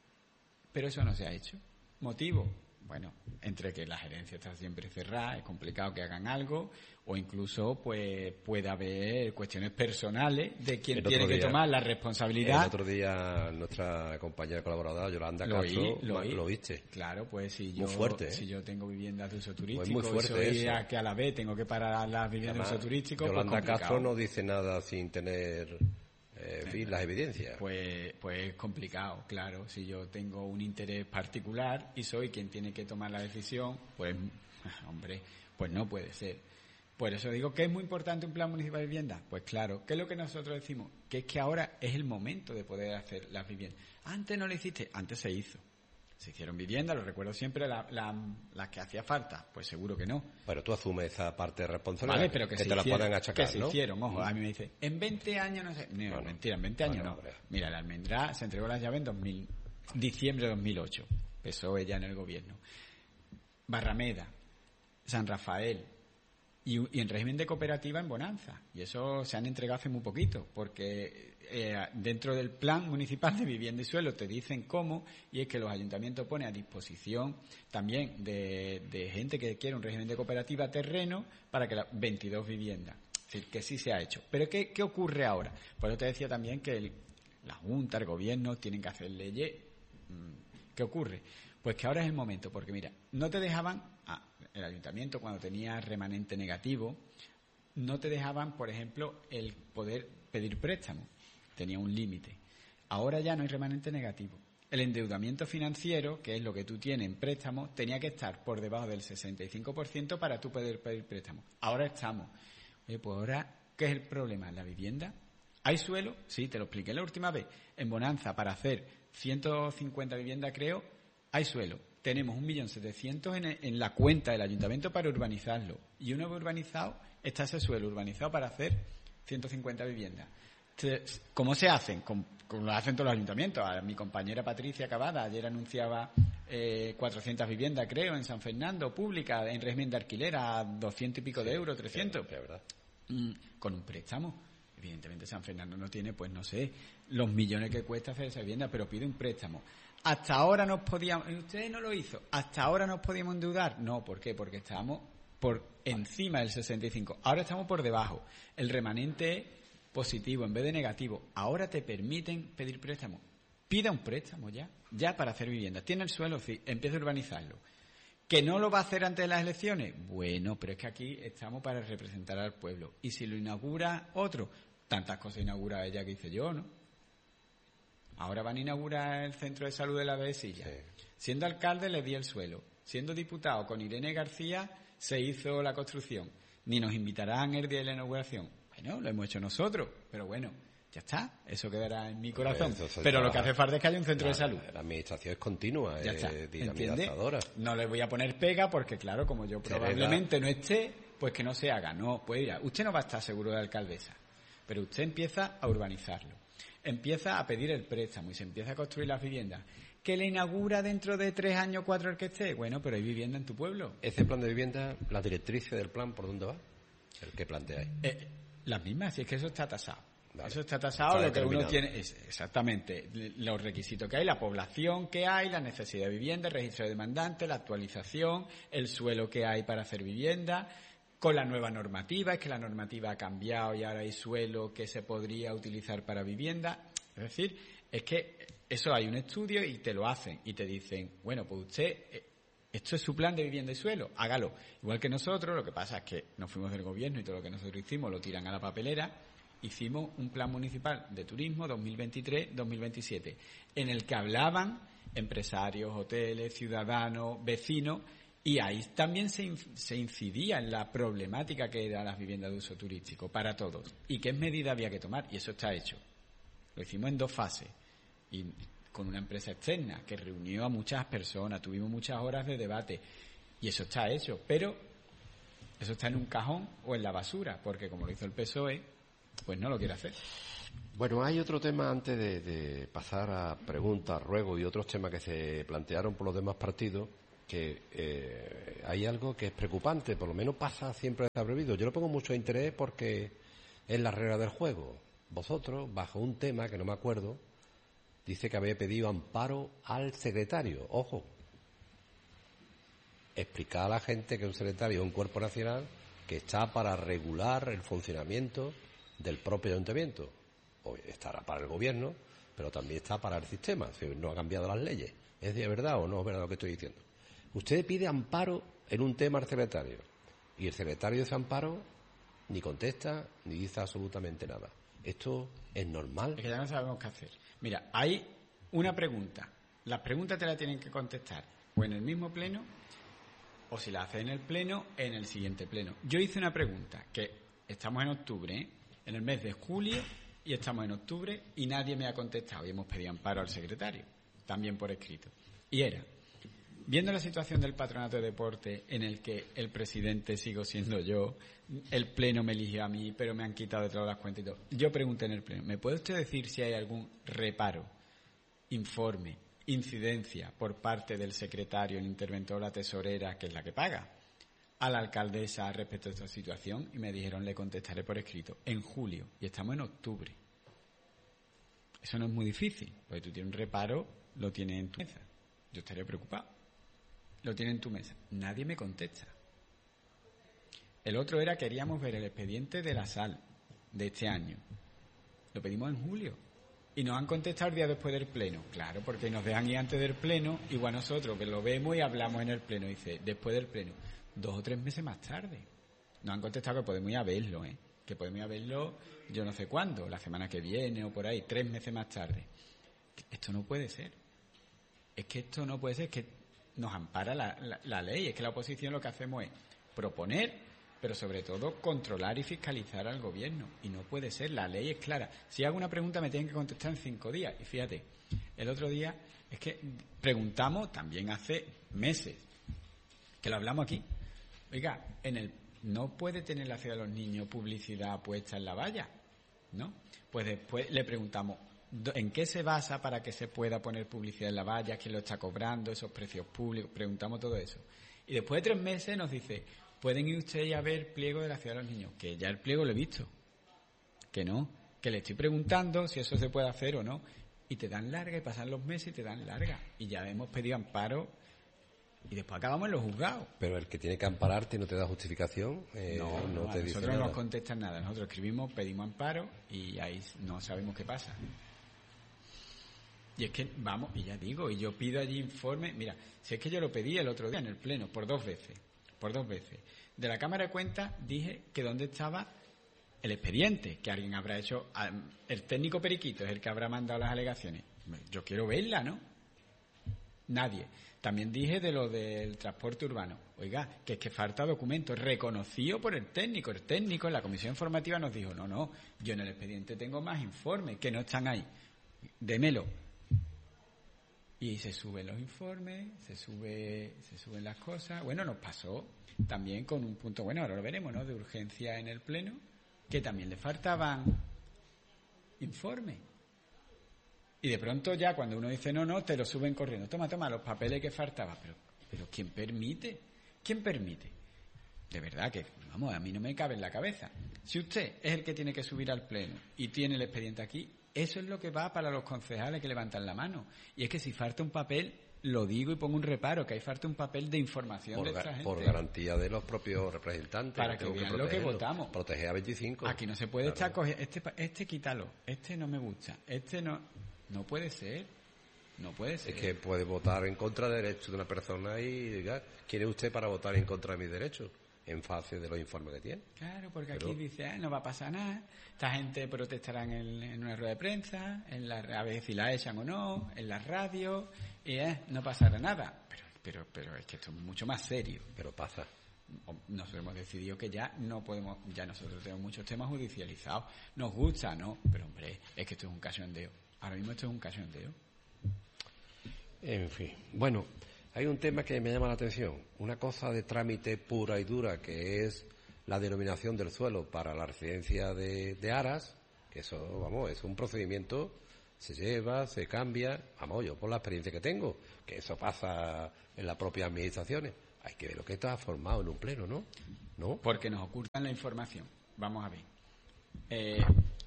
[SPEAKER 2] pero eso no se ha hecho. ¿Motivo? Bueno, entre que la gerencia está siempre cerrada, es complicado que hagan algo, o incluso pues puede haber cuestiones personales de quien
[SPEAKER 3] El
[SPEAKER 2] tiene
[SPEAKER 3] otro
[SPEAKER 2] que
[SPEAKER 3] día-
[SPEAKER 2] tomar la responsabilidad.
[SPEAKER 3] El otro día nuestra compañera colaboradora Yolanda
[SPEAKER 2] Lo
[SPEAKER 3] Castro
[SPEAKER 2] oí, lo
[SPEAKER 3] ma-
[SPEAKER 2] oí.
[SPEAKER 3] lo viste.
[SPEAKER 2] Claro, pues si
[SPEAKER 3] Muy
[SPEAKER 2] yo,
[SPEAKER 3] fuerte, ¿eh?
[SPEAKER 2] si yo tengo viviendas de uso turístico,
[SPEAKER 3] Pues muy fuerte
[SPEAKER 2] y soy
[SPEAKER 3] eso.
[SPEAKER 2] a que a la vez tengo que parar las viviendas
[SPEAKER 3] Además,
[SPEAKER 2] de uso turístico, pues
[SPEAKER 3] Yolanda
[SPEAKER 2] complicado.
[SPEAKER 3] Castro no dice nada sin tener eh, en fin, las evidencias.
[SPEAKER 2] Pues, pues es complicado, claro. Si yo tengo un interés particular y soy quien tiene que tomar la decisión, pues, hombre, pues no puede ser. Por eso digo que es muy importante un plan municipal de vivienda. Pues claro, ¿qué es lo que nosotros decimos? Que es que ahora es el momento de poder hacer las viviendas. Antes no lo hiciste, antes se hizo. Se hicieron viviendas, lo recuerdo siempre, las la, la que hacía falta, pues seguro que no.
[SPEAKER 3] Pero tú asumes esa parte responsabilidad,
[SPEAKER 2] Vale, pero que,
[SPEAKER 3] que
[SPEAKER 2] se
[SPEAKER 3] te la
[SPEAKER 2] hicieron,
[SPEAKER 3] puedan achacar,
[SPEAKER 2] que se
[SPEAKER 3] ¿no?
[SPEAKER 2] hicieron, ojo, a mí me dice, en veinte años no sé, no,
[SPEAKER 3] Bueno,
[SPEAKER 2] mentira, en veinte años
[SPEAKER 3] bueno,
[SPEAKER 2] no.
[SPEAKER 3] hombre.
[SPEAKER 2] Mira, la Almendrá se entregó las llaves en dos mil, diciembre de dos mil ocho, empezó ella en el gobierno. Barrameda, San Rafael, y, y en régimen de cooperativa en Bonanza, y eso se han entregado hace muy poquito, porque eh, dentro del plan municipal de vivienda y suelo te dicen cómo, y es que los ayuntamientos ponen a disposición también de, de gente que quiere un régimen de cooperativa terreno para que las veintidós viviendas, es decir, que sí se ha hecho. Pero ¿qué, qué ocurre ahora? Por eso te decía también que el, la Junta, el Gobierno tienen que hacer leyes. ¿Qué ocurre? Pues que ahora es el momento, porque mira, no te dejaban, ah, el ayuntamiento cuando tenía remanente negativo, no te dejaban, por ejemplo, el poder pedir préstamo, tenía un límite. Ahora ya no hay remanente negativo. El endeudamiento financiero, que es lo que tú tienes en préstamo, tenía que estar por debajo del sesenta y cinco por ciento para tú poder pedir préstamo. Ahora estamos. Oye, pues ahora, ¿qué es el problema? ¿La vivienda? ¿Hay suelo? Sí, te lo expliqué la última vez. En Bonanza, para hacer ciento cincuenta viviendas, creo, hay suelo. Tenemos un millón setecientos en, en la cuenta del ayuntamiento para urbanizarlo. Y una vez urbanizado, está ese suelo urbanizado para hacer ciento cincuenta viviendas. ¿Cómo se hacen? Como lo hacen todos los ayuntamientos. A mi compañera Patricia Cavada ayer anunciaba eh, cuatrocientas viviendas, creo, en San Fernando, públicas, en régimen de alquiler a doscientos y pico sí, de euros, trescientos.
[SPEAKER 3] Sí, es verdad.
[SPEAKER 2] Mm, con un préstamo. Evidentemente San Fernando no tiene, pues no sé, los millones que cuesta hacer esa vivienda, pero pide un préstamo. Hasta ahora nos podíamos, usted no lo hizo, hasta ahora nos podíamos endeudar. No, ¿por qué? Porque estábamos por encima del sesenta y cinco. Ahora estamos por debajo. El remanente es positivo en vez de negativo. Ahora te permiten pedir préstamo. Pida un préstamo ya, ya para hacer vivienda. Tiene el suelo, sí, empieza a urbanizarlo. ¿Que no lo va a hacer antes de las elecciones? Bueno, pero es que aquí estamos para representar al pueblo. Y si lo inaugura otro, tantas cosas inaugura ella que hice yo, ¿no? Ahora van a inaugurar el centro de salud de la Dehesilla. Sí. Siendo alcalde le di el suelo. Siendo diputado con Irene García se hizo la construcción. Ni nos invitarán el día de la inauguración. Bueno, lo hemos hecho nosotros, pero bueno, ya está. Eso quedará en mi corazón. Pero lo que hace falta es que haya un centro
[SPEAKER 3] la,
[SPEAKER 2] de salud.
[SPEAKER 3] La administración es continua,
[SPEAKER 2] ya
[SPEAKER 3] es
[SPEAKER 2] está.
[SPEAKER 3] dinamizadora.
[SPEAKER 2] No le voy a poner pega porque, claro, como yo probablemente no esté, pues que no se haga. No, pues mira, usted no va a estar seguro de alcaldesa, pero usted empieza a urbanizarlo. Empieza a pedir el préstamo y se empieza a construir las viviendas. ¿Que le inaugura dentro de tres años, cuatro el que esté? Bueno, pero hay vivienda en tu pueblo.
[SPEAKER 3] ¿Ese plan de vivienda, las directrices del plan, por dónde va? El que planteáis.
[SPEAKER 2] Eh, las mismas, si es que eso está tasado. Vale. Eso está tasado, está lo que uno tiene es exactamente los requisitos que hay, la población que hay, la necesidad de vivienda, el registro de demandantes, la actualización, el suelo que hay para hacer vivienda, con la nueva normativa, es que la normativa ha cambiado y ahora hay suelo que se podría utilizar para vivienda. Es decir, es que eso hay un estudio y te lo hacen y te dicen, bueno, pues usted, esto es su plan de vivienda y suelo, hágalo. Igual que nosotros, lo que pasa es que nos fuimos del gobierno y todo lo que nosotros hicimos lo tiran a la papelera. Hicimos un plan municipal de turismo dos mil veintitrés dos mil veintisiete, en el que hablaban empresarios, hoteles, ciudadanos, vecinos, y ahí también se, se incidía en la problemática que eran las viviendas de uso turístico para todos y qué medidas había que tomar, y eso está hecho. Lo hicimos en dos fases y con una empresa externa que reunió a muchas personas, tuvimos muchas horas de debate y eso está hecho, pero eso está en un cajón o en la basura, porque como lo hizo el P S O E, pues no lo quiere hacer.
[SPEAKER 3] Bueno, hay otro tema antes de, de pasar a preguntas, ruegos y otros temas que se plantearon por los demás partidos, que eh, hay algo que es preocupante, por lo menos pasa siempre desapercibido. Yo lo pongo mucho interés porque es la regla del juego. Vosotros, bajo un tema que no me acuerdo, dice que habéis pedido amparo al secretario. Ojo, explicar a la gente que un secretario es un cuerpo nacional que está para regular el funcionamiento del propio ayuntamiento. Hoy estará para el gobierno, pero también está para el sistema. Si no ha cambiado las leyes. ¿Es de verdad o no es verdad lo que estoy diciendo? Usted pide amparo en un tema al secretario y el secretario de ese amparo ni contesta ni dice absolutamente nada. ¿Esto es normal?
[SPEAKER 2] Es que ya no sabemos qué hacer. Mira, hay una pregunta. Las preguntas te las tienen que contestar o en el mismo pleno o si la haces en el pleno, en el siguiente pleno. Yo hice una pregunta que estamos en octubre, ¿eh? En el mes de julio y estamos en octubre y nadie me ha contestado y hemos pedido amparo al secretario, también por escrito. Y era, viendo la situación del patronato de deporte en el que el presidente sigo siendo yo, el pleno me eligió a mí, pero me han quitado de todas las cuentas y todo. Yo pregunté en el pleno, ¿me puede usted decir si hay algún reparo, informe, incidencia por parte del secretario, el interventor, la tesorera, que es la que paga, a la alcaldesa respecto a esta situación? Y me dijeron, le contestaré por escrito, en julio, y estamos en octubre. Eso no es muy difícil, porque tú tienes un reparo, lo tienes en tu mesa. Yo estaría preocupado. Lo tienes en tu mesa. Nadie me contesta. El otro era, queríamos ver el expediente de la sal de este año. Lo pedimos en julio. Y nos han contestado el día después del pleno. Claro, porque nos dejan ir antes del pleno, igual nosotros que lo vemos y hablamos en el pleno. Dice, después del pleno. Dos o tres meses más tarde. Nos han contestado que podemos ir a verlo, ¿eh? Que podemos ir a verlo yo no sé cuándo, la semana que viene o por ahí, tres meses más tarde. Esto no puede ser. Es que esto no puede ser, es que nos ampara la, la, la ley. Es que la oposición lo que hacemos es proponer, pero sobre todo controlar y fiscalizar al gobierno. Y no puede ser, la ley es clara. Si hago una pregunta me tienen que contestar en cinco días. Y fíjate, el otro día es que preguntamos también hace meses, que lo hablamos aquí. Oiga, en el no puede tener la ciudad de los niños publicidad puesta en la valla, ¿no? Pues después le preguntamos, ¿En qué se basa para que se pueda poner publicidad en la valla? ¿Quién lo está cobrando? ¿Esos precios públicos? Preguntamos todo eso. Y después de tres meses nos dice, pueden ir ustedes a ver pliego de la ciudad de los niños. Que ya el pliego lo he visto. Que no. Que le estoy preguntando si eso se puede hacer o no. Y te dan larga, y pasan los meses y te dan larga. Y ya hemos pedido amparo y después acabamos en los juzgados.
[SPEAKER 3] Pero el que tiene que ampararte no te da justificación, eh,
[SPEAKER 2] no,
[SPEAKER 3] no,
[SPEAKER 2] no,
[SPEAKER 3] te
[SPEAKER 2] a
[SPEAKER 3] dice
[SPEAKER 2] nosotros
[SPEAKER 3] nada.
[SPEAKER 2] no nos contestan nada. Nosotros escribimos, pedimos amparo y ahí no sabemos qué pasa. Y es que, vamos, y ya digo, y yo pido allí informe. Mira, si es que yo lo pedí el otro día en el Pleno, por dos veces, por dos veces. De la Cámara de Cuentas dije que dónde estaba el expediente, que alguien habrá hecho, el técnico periquito es el que habrá mandado las alegaciones. Yo quiero verla, ¿no? Nadie. También dije de lo del transporte urbano. Oiga, que es que falta documento reconocido por el técnico. El técnico en la comisión informativa nos dijo, no, no, yo en el expediente tengo más informes que no están ahí. Démelo. Y se suben los informes, se sube, se suben las cosas. Bueno, nos pasó también con un punto, bueno, ahora lo veremos, ¿no?, de urgencia en el Pleno, que también le faltaban informes. Y de pronto ya cuando uno dice no, no, te lo suben corriendo. Toma, toma, los papeles que faltaban. Pero, pero ¿quién permite? ¿Quién permite? De verdad que, vamos, a mí no me cabe en la cabeza. Si usted es el que tiene que subir al Pleno y tiene el expediente aquí, eso es lo que va para los concejales que levantan la mano. Y es que si falta un papel, lo digo y pongo un reparo, que hay falta un papel de información
[SPEAKER 3] por,
[SPEAKER 2] de esta gente.
[SPEAKER 3] Por garantía de los propios representantes.
[SPEAKER 2] Para que vean lo que votamos.
[SPEAKER 3] Proteger a veinticinco.
[SPEAKER 2] Aquí no se puede
[SPEAKER 3] claro.
[SPEAKER 2] estar cogiendo, este, este quítalo, este no me gusta, este no... No puede ser. No puede ser.
[SPEAKER 3] Es que puede votar en contra del derecho de una persona y diga, ¿quién es usted para votar en contra de mis derechos? En fase de los informes que tiene.
[SPEAKER 2] Claro, porque
[SPEAKER 3] Pero...
[SPEAKER 2] aquí dice, ah, no va a pasar nada. Esta gente protestará en, en una rueda de prensa, en la, a ver si la echan o no, en las radios, y eh, no pasará nada. Pero, pero, pero es que esto es mucho más serio.
[SPEAKER 3] Pero pasa.
[SPEAKER 2] Nosotros hemos decidido que ya no podemos, ya nosotros tenemos muchos temas judicializados. Nos gusta, ¿no? Pero hombre, es que esto es un cachondeo. Ahora mismo esto es un cachondeo.
[SPEAKER 3] En fin. Bueno, hay un tema que me llama la atención. Una cosa de trámite pura y dura, que es la denominación del suelo para la residencia de, de Aras. Que eso, vamos, es un procedimiento, se lleva, se cambia. Vamos, yo por la experiencia que tengo, que eso pasa en las propias administraciones. Hay que ver lo que está formado en un pleno, ¿no? ¿No?
[SPEAKER 2] Porque nos ocultan la información. Vamos a ver. Eh...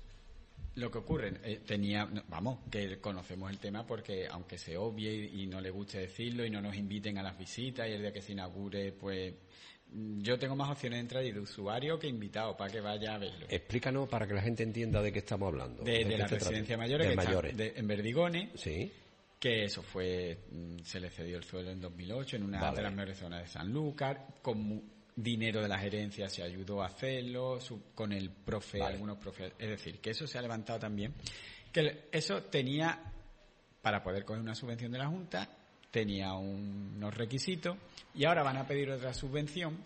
[SPEAKER 2] Lo que ocurre, eh, tenía, no, vamos, que conocemos el tema porque aunque se obvie y, y no le guste decirlo y no nos inviten a las visitas y el día que se inaugure, pues yo tengo más opciones de entrada y de usuario que invitado para que vaya a verlo.
[SPEAKER 3] Explícanos para que la gente entienda de qué estamos hablando.
[SPEAKER 2] De, de, de la residencia mayores,
[SPEAKER 3] de
[SPEAKER 2] que
[SPEAKER 3] mayores.
[SPEAKER 2] Está de, en Verdigones,
[SPEAKER 3] sí.
[SPEAKER 2] Que eso fue, se le cedió el suelo en dos mil ocho en una
[SPEAKER 3] vale.
[SPEAKER 2] de las mejores zonas de Sanlúcar, con dinero de la gerencia se ayudó a hacerlo, su, con el profe, vale. algunos profes, es decir, que eso se ha levantado también, que eso tenía, para poder coger una subvención de la Junta, tenía un, unos requisitos, y ahora van a pedir otra subvención,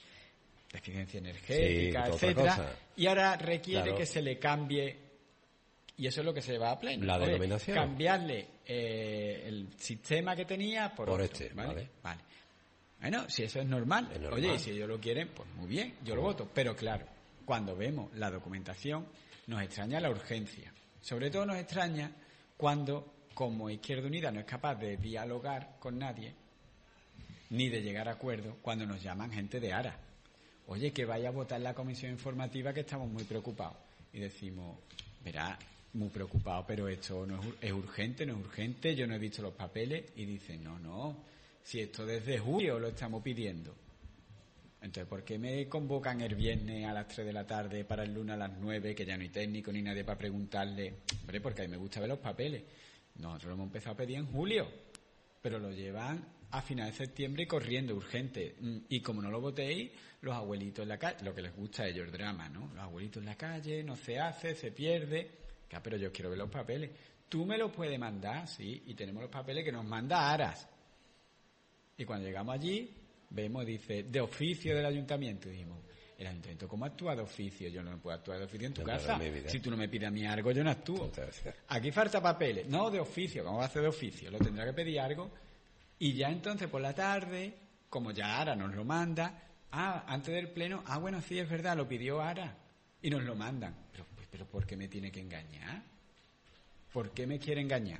[SPEAKER 2] de eficiencia energética,
[SPEAKER 3] sí,
[SPEAKER 2] etcétera, y ahora requiere
[SPEAKER 3] claro.
[SPEAKER 2] que se le cambie, y eso es lo que se va a pleno.
[SPEAKER 3] La
[SPEAKER 2] Oye,
[SPEAKER 3] denominación.
[SPEAKER 2] Cambiarle eh, el sistema que tenía por,
[SPEAKER 3] por
[SPEAKER 2] otro,
[SPEAKER 3] este,
[SPEAKER 2] ¿vale?
[SPEAKER 3] vale.
[SPEAKER 2] Vale. Bueno, si eso es normal,
[SPEAKER 3] es normal.
[SPEAKER 2] Oye, y si ellos lo quieren, pues muy bien, yo lo voto. Pero claro, cuando vemos la documentación, nos extraña la urgencia. Sobre todo nos extraña cuando, como Izquierda Unida no es capaz de dialogar con nadie, ni de llegar a acuerdos, cuando nos llaman gente de Ara. Oye, que vaya a votar la comisión informativa que estamos muy preocupados. Y decimos, verá, muy preocupado, pero esto no es, es urgente, no es urgente, yo no he visto los papeles. Y dicen, no, no. Si esto desde julio lo estamos pidiendo. Entonces, ¿por qué me convocan el viernes a las tres de la tarde para el lunes a las nueve, que ya no hay técnico ni nadie para preguntarle? Hombre, porque a mí me gusta ver los papeles. Nosotros lo hemos empezado a pedir en julio, pero lo llevan a finales de septiembre y corriendo, urgente. Y como no lo votéis, los abuelitos en la calle, lo que les gusta a ellos, el drama, ¿no? Los abuelitos en la calle, no se hace, se pierde. Ya, pero yo quiero ver los papeles. Tú me los puedes mandar, sí, y tenemos los papeles que nos manda Aras. Y cuando llegamos allí, vemos, dice, de oficio del ayuntamiento. Y dijimos, ¿el ayuntamiento cómo actúa de oficio? Yo no puedo actuar de oficio en tu no, casa. Si tú no me pides a mí algo, yo no actúo. Aquí falta papeles. No, de oficio. ¿Cómo va a hacer de oficio? Lo tendrá que pedir algo. Y ya entonces, por la tarde, como ya Ara nos lo manda, ah, antes del pleno, ah, bueno, sí, es verdad, lo pidió Ara. Y nos lo mandan. Pero, pero ¿por qué me tiene que engañar? ¿por qué me quiere engañar?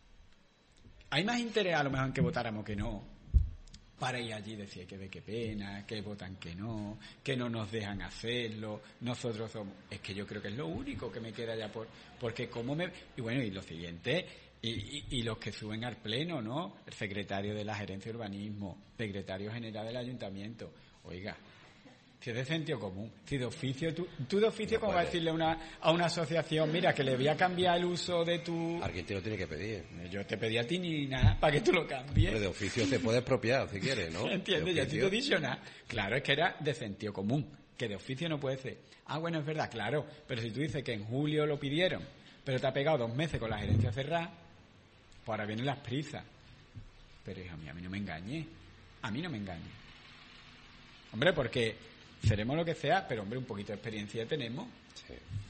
[SPEAKER 2] Hay más interés a lo mejor en que votáramos que no, para ir allí y decir que ve qué pena, que votan que no, que no nos dejan hacerlo, nosotros somos... Es que yo creo que es lo único que me queda ya por... Porque como me... Y bueno, y lo siguiente, y, y, y los que suben al pleno, ¿no? El secretario de la Gerencia de Urbanismo, secretario general del Ayuntamiento. Oiga, si es de sentido común, si de oficio, tú, tú de oficio,
[SPEAKER 3] No
[SPEAKER 2] ¿cómo vas a
[SPEAKER 3] puede.
[SPEAKER 2] decirle a una, a una asociación, mira, que le voy a cambiar el uso de tu...
[SPEAKER 3] Alguien te lo tiene que pedir.
[SPEAKER 2] Yo te pedí a ti ni nada, para que tú lo cambies.
[SPEAKER 3] Hombre, de oficio se puede expropiar, si quieres, ¿no?
[SPEAKER 2] ¿Entiendes?
[SPEAKER 3] De
[SPEAKER 2] Ya te
[SPEAKER 3] oficio.
[SPEAKER 2] he dicho nada. Claro, es que era de sentido común, que de oficio no puede ser. Ah, bueno, es verdad, claro, pero si tú dices que en julio lo pidieron, pero te ha pegado dos meses con la gerencia cerrada, pues ahora vienen las prisas. Pero hija mía, a mí no me engañe, a mí no me engañe. Hombre, porque seremos lo que sea, pero hombre, un poquito de experiencia tenemos.
[SPEAKER 3] Sí.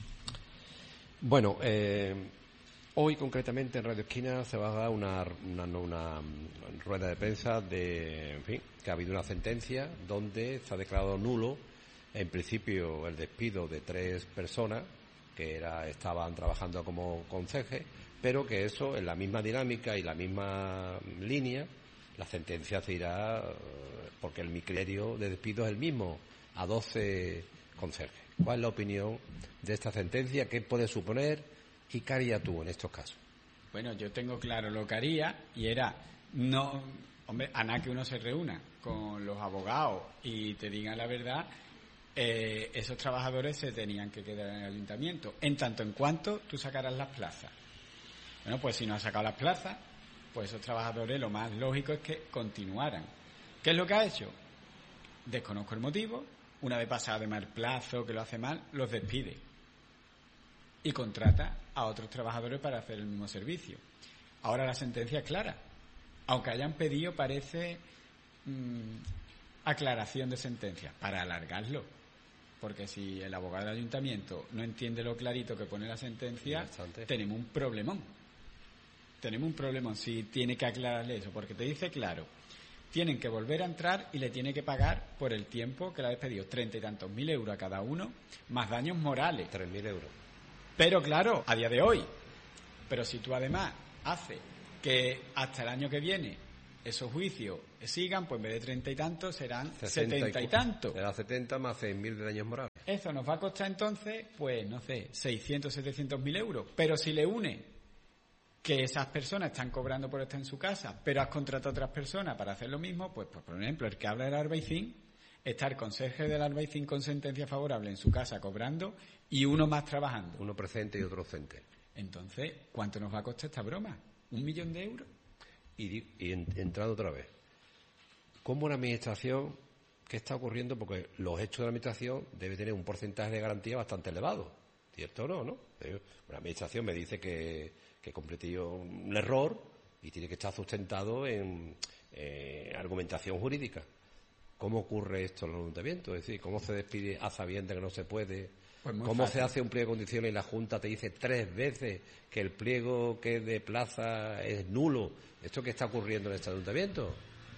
[SPEAKER 3] Bueno, eh, hoy concretamente en Radio Esquina se va a dar una, una, una rueda de prensa de, en fin, que ha habido una sentencia donde se ha declarado nulo, en principio, el despido de tres personas que era, estaban trabajando como conserje, pero que eso, en la misma dinámica y la misma línea, la sentencia se irá, porque el mi criterio de despido es el mismo, a doce conserjes. ¿Cuál es la opinión de esta sentencia? ¿Qué puede suponer? ¿Y qué harías tú en estos casos?
[SPEAKER 2] Bueno, yo tengo claro lo que haría y era, no, hombre, a nada que uno se reúna con los abogados y te digan la verdad, eh, esos trabajadores se tenían que quedar en el ayuntamiento, en tanto en cuanto tú sacaras las plazas. Bueno, pues si no has sacado las plazas, pues esos trabajadores lo más lógico es que continuaran. ¿Qué es lo que ha hecho? Desconozco el motivo. Una vez pasado de mal plazo, que lo hace mal, los despide y contrata a otros trabajadores para hacer el mismo servicio. Ahora la sentencia es clara. Aunque hayan pedido, parece, mmm, aclaración de sentencia, para alargarlo. Porque si el abogado del ayuntamiento no entiende lo clarito que pone la sentencia,
[SPEAKER 3] Bastante.
[SPEAKER 2] tenemos un problemón. Tenemos un problemón si tiene que aclararle eso, porque te dice claro, tienen que volver a entrar y le tiene que pagar por el tiempo que le ha despedido, treinta y tantos mil euros a cada uno, más daños morales.
[SPEAKER 3] Tres mil euros.
[SPEAKER 2] Pero claro, a día de hoy, pero si tú además haces que hasta el año que viene esos juicios sigan, pues en vez de treinta y tantos serán setenta y tantos.
[SPEAKER 3] Será setenta más seis mil de daños morales.
[SPEAKER 2] Eso nos va a costar entonces, pues no sé, seiscientos, setecientos mil euros. Pero si le une que esas personas están cobrando por estar en su casa, pero has contratado a otras personas para hacer lo mismo, pues, pues por ejemplo, el que habla del Albaicín, está el conserje del Albaicín con sentencia favorable en su casa cobrando y uno más trabajando.
[SPEAKER 3] Uno presente y otro ausente.
[SPEAKER 2] Entonces, ¿cuánto nos va a costar esta broma? ¿Un millón de euros?
[SPEAKER 3] Y, y en, entrando otra vez, ¿cómo una administración, qué está ocurriendo? Porque los hechos de la administración debe tener un porcentaje de garantía bastante elevado, ¿cierto o no? ¿no? Una administración me dice que, que cometió un error y tiene que estar sustentado en eh, argumentación jurídica. ¿Cómo ocurre esto en el ayuntamiento? Es decir, ¿cómo se despide a sabiendas que no se puede?
[SPEAKER 2] Pues muy
[SPEAKER 3] ¿Cómo
[SPEAKER 2] fácil.
[SPEAKER 3] se hace un pliego de condiciones y la Junta te dice tres veces que el pliego que es de plaza es nulo? ¿Esto qué está ocurriendo en este ayuntamiento?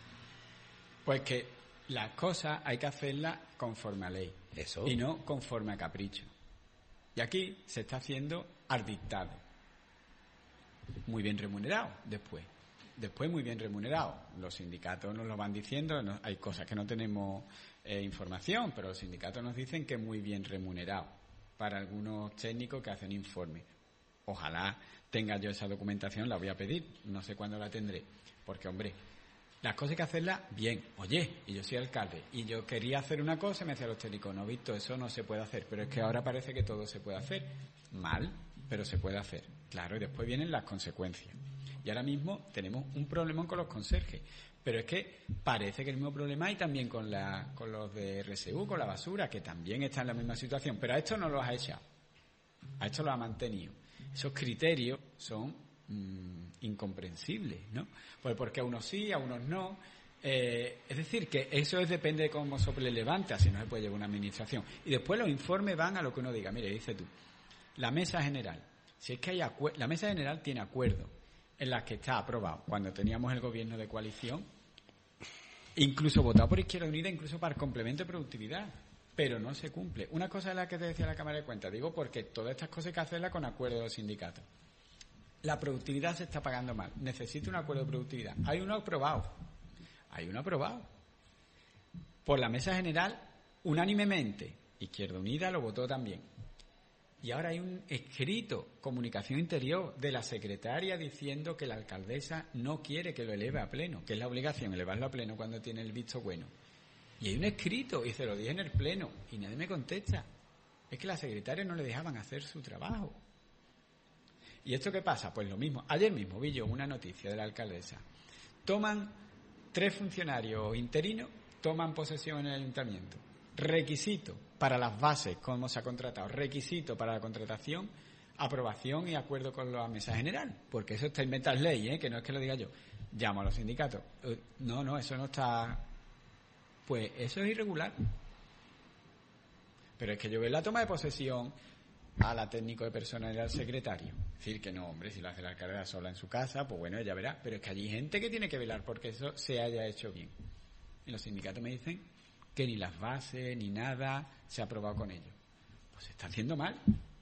[SPEAKER 2] Pues que las cosas hay que hacerlas conforme a ley.
[SPEAKER 3] Eso.
[SPEAKER 2] Y no conforme a capricho. Y aquí se está haciendo al dictado. Muy bien remunerado después. Después muy bien remunerado. Los sindicatos nos lo van diciendo, no, hay cosas que no tenemos eh, información, pero los sindicatos nos dicen que muy bien remunerado para algunos técnicos que hacen informes. Ojalá tenga yo esa documentación, la voy a pedir, no sé cuándo la tendré, porque hombre, las cosas hay que hacerlas bien. Oye, y yo soy alcalde, y yo quería hacer una cosa, y me decían los técnicos, no, visto, eso no se puede hacer, pero es que ahora parece que todo se puede hacer. Mal, pero se puede hacer. Claro, y después vienen las consecuencias. Y ahora mismo tenemos un problemón con los conserjes. Pero es que parece que el mismo problema hay también con, la, con los de R S U, con la basura, que también están en la misma situación. Pero a esto no los ha echado. A esto lo ha mantenido. Esos criterios son mmm, incomprensibles, ¿no? Pues porque a unos sí, a unos no. Eh, es decir, que eso es, depende de cómo sople levante, así no se puede llevar una administración. Y después los informes van a lo que uno diga. Mire, dice tú, la mesa general. Si es que hay acuer- la mesa general tiene acuerdo en las que está aprobado cuando teníamos el gobierno de coalición, incluso votado por Izquierda Unida, incluso para el complemento de productividad, pero no se cumple. Una cosa es la que te decía la Cámara de Cuentas, digo porque todas estas cosas hay que hacerlas con acuerdo de los sindicatos. la productividad se está pagando mal, necesita un acuerdo de productividad. Hay uno aprobado, hay uno aprobado. Por la Mesa General, unánimemente, Izquierda Unida lo votó también. Y ahora hay un escrito, comunicación interior, de la secretaria diciendo que la alcaldesa no quiere que lo eleve a pleno, que es la obligación, elevarlo a pleno cuando tiene el visto bueno. Y hay un escrito, y se lo dije en el pleno, y nadie me contesta. Es que la secretaria no le dejaban hacer su trabajo. ¿Y esto qué pasa? Pues lo mismo. Ayer mismo vi yo una noticia de la alcaldesa. Toman tres funcionarios interinos, toman posesión en el ayuntamiento. Requisito para las bases, cómo se ha contratado. Requisito para la contratación, aprobación y acuerdo con la Mesa General. Porque eso está inventado en ley, ¿eh? Que no es que lo diga yo. Llamo a los sindicatos. No, no, eso no está... Pues eso es irregular. Pero es que yo veo la toma de posesión a la técnico de personal y al secretario. Es decir, que no, hombre, si lo hace la alcaldesa sola en su casa, pues bueno, ella verá. Pero es que allí hay gente que tiene que velar porque eso se haya hecho bien. Y los sindicatos me dicen que ni las bases, ni nada se ha aprobado con ellos. Pues se está haciendo mal.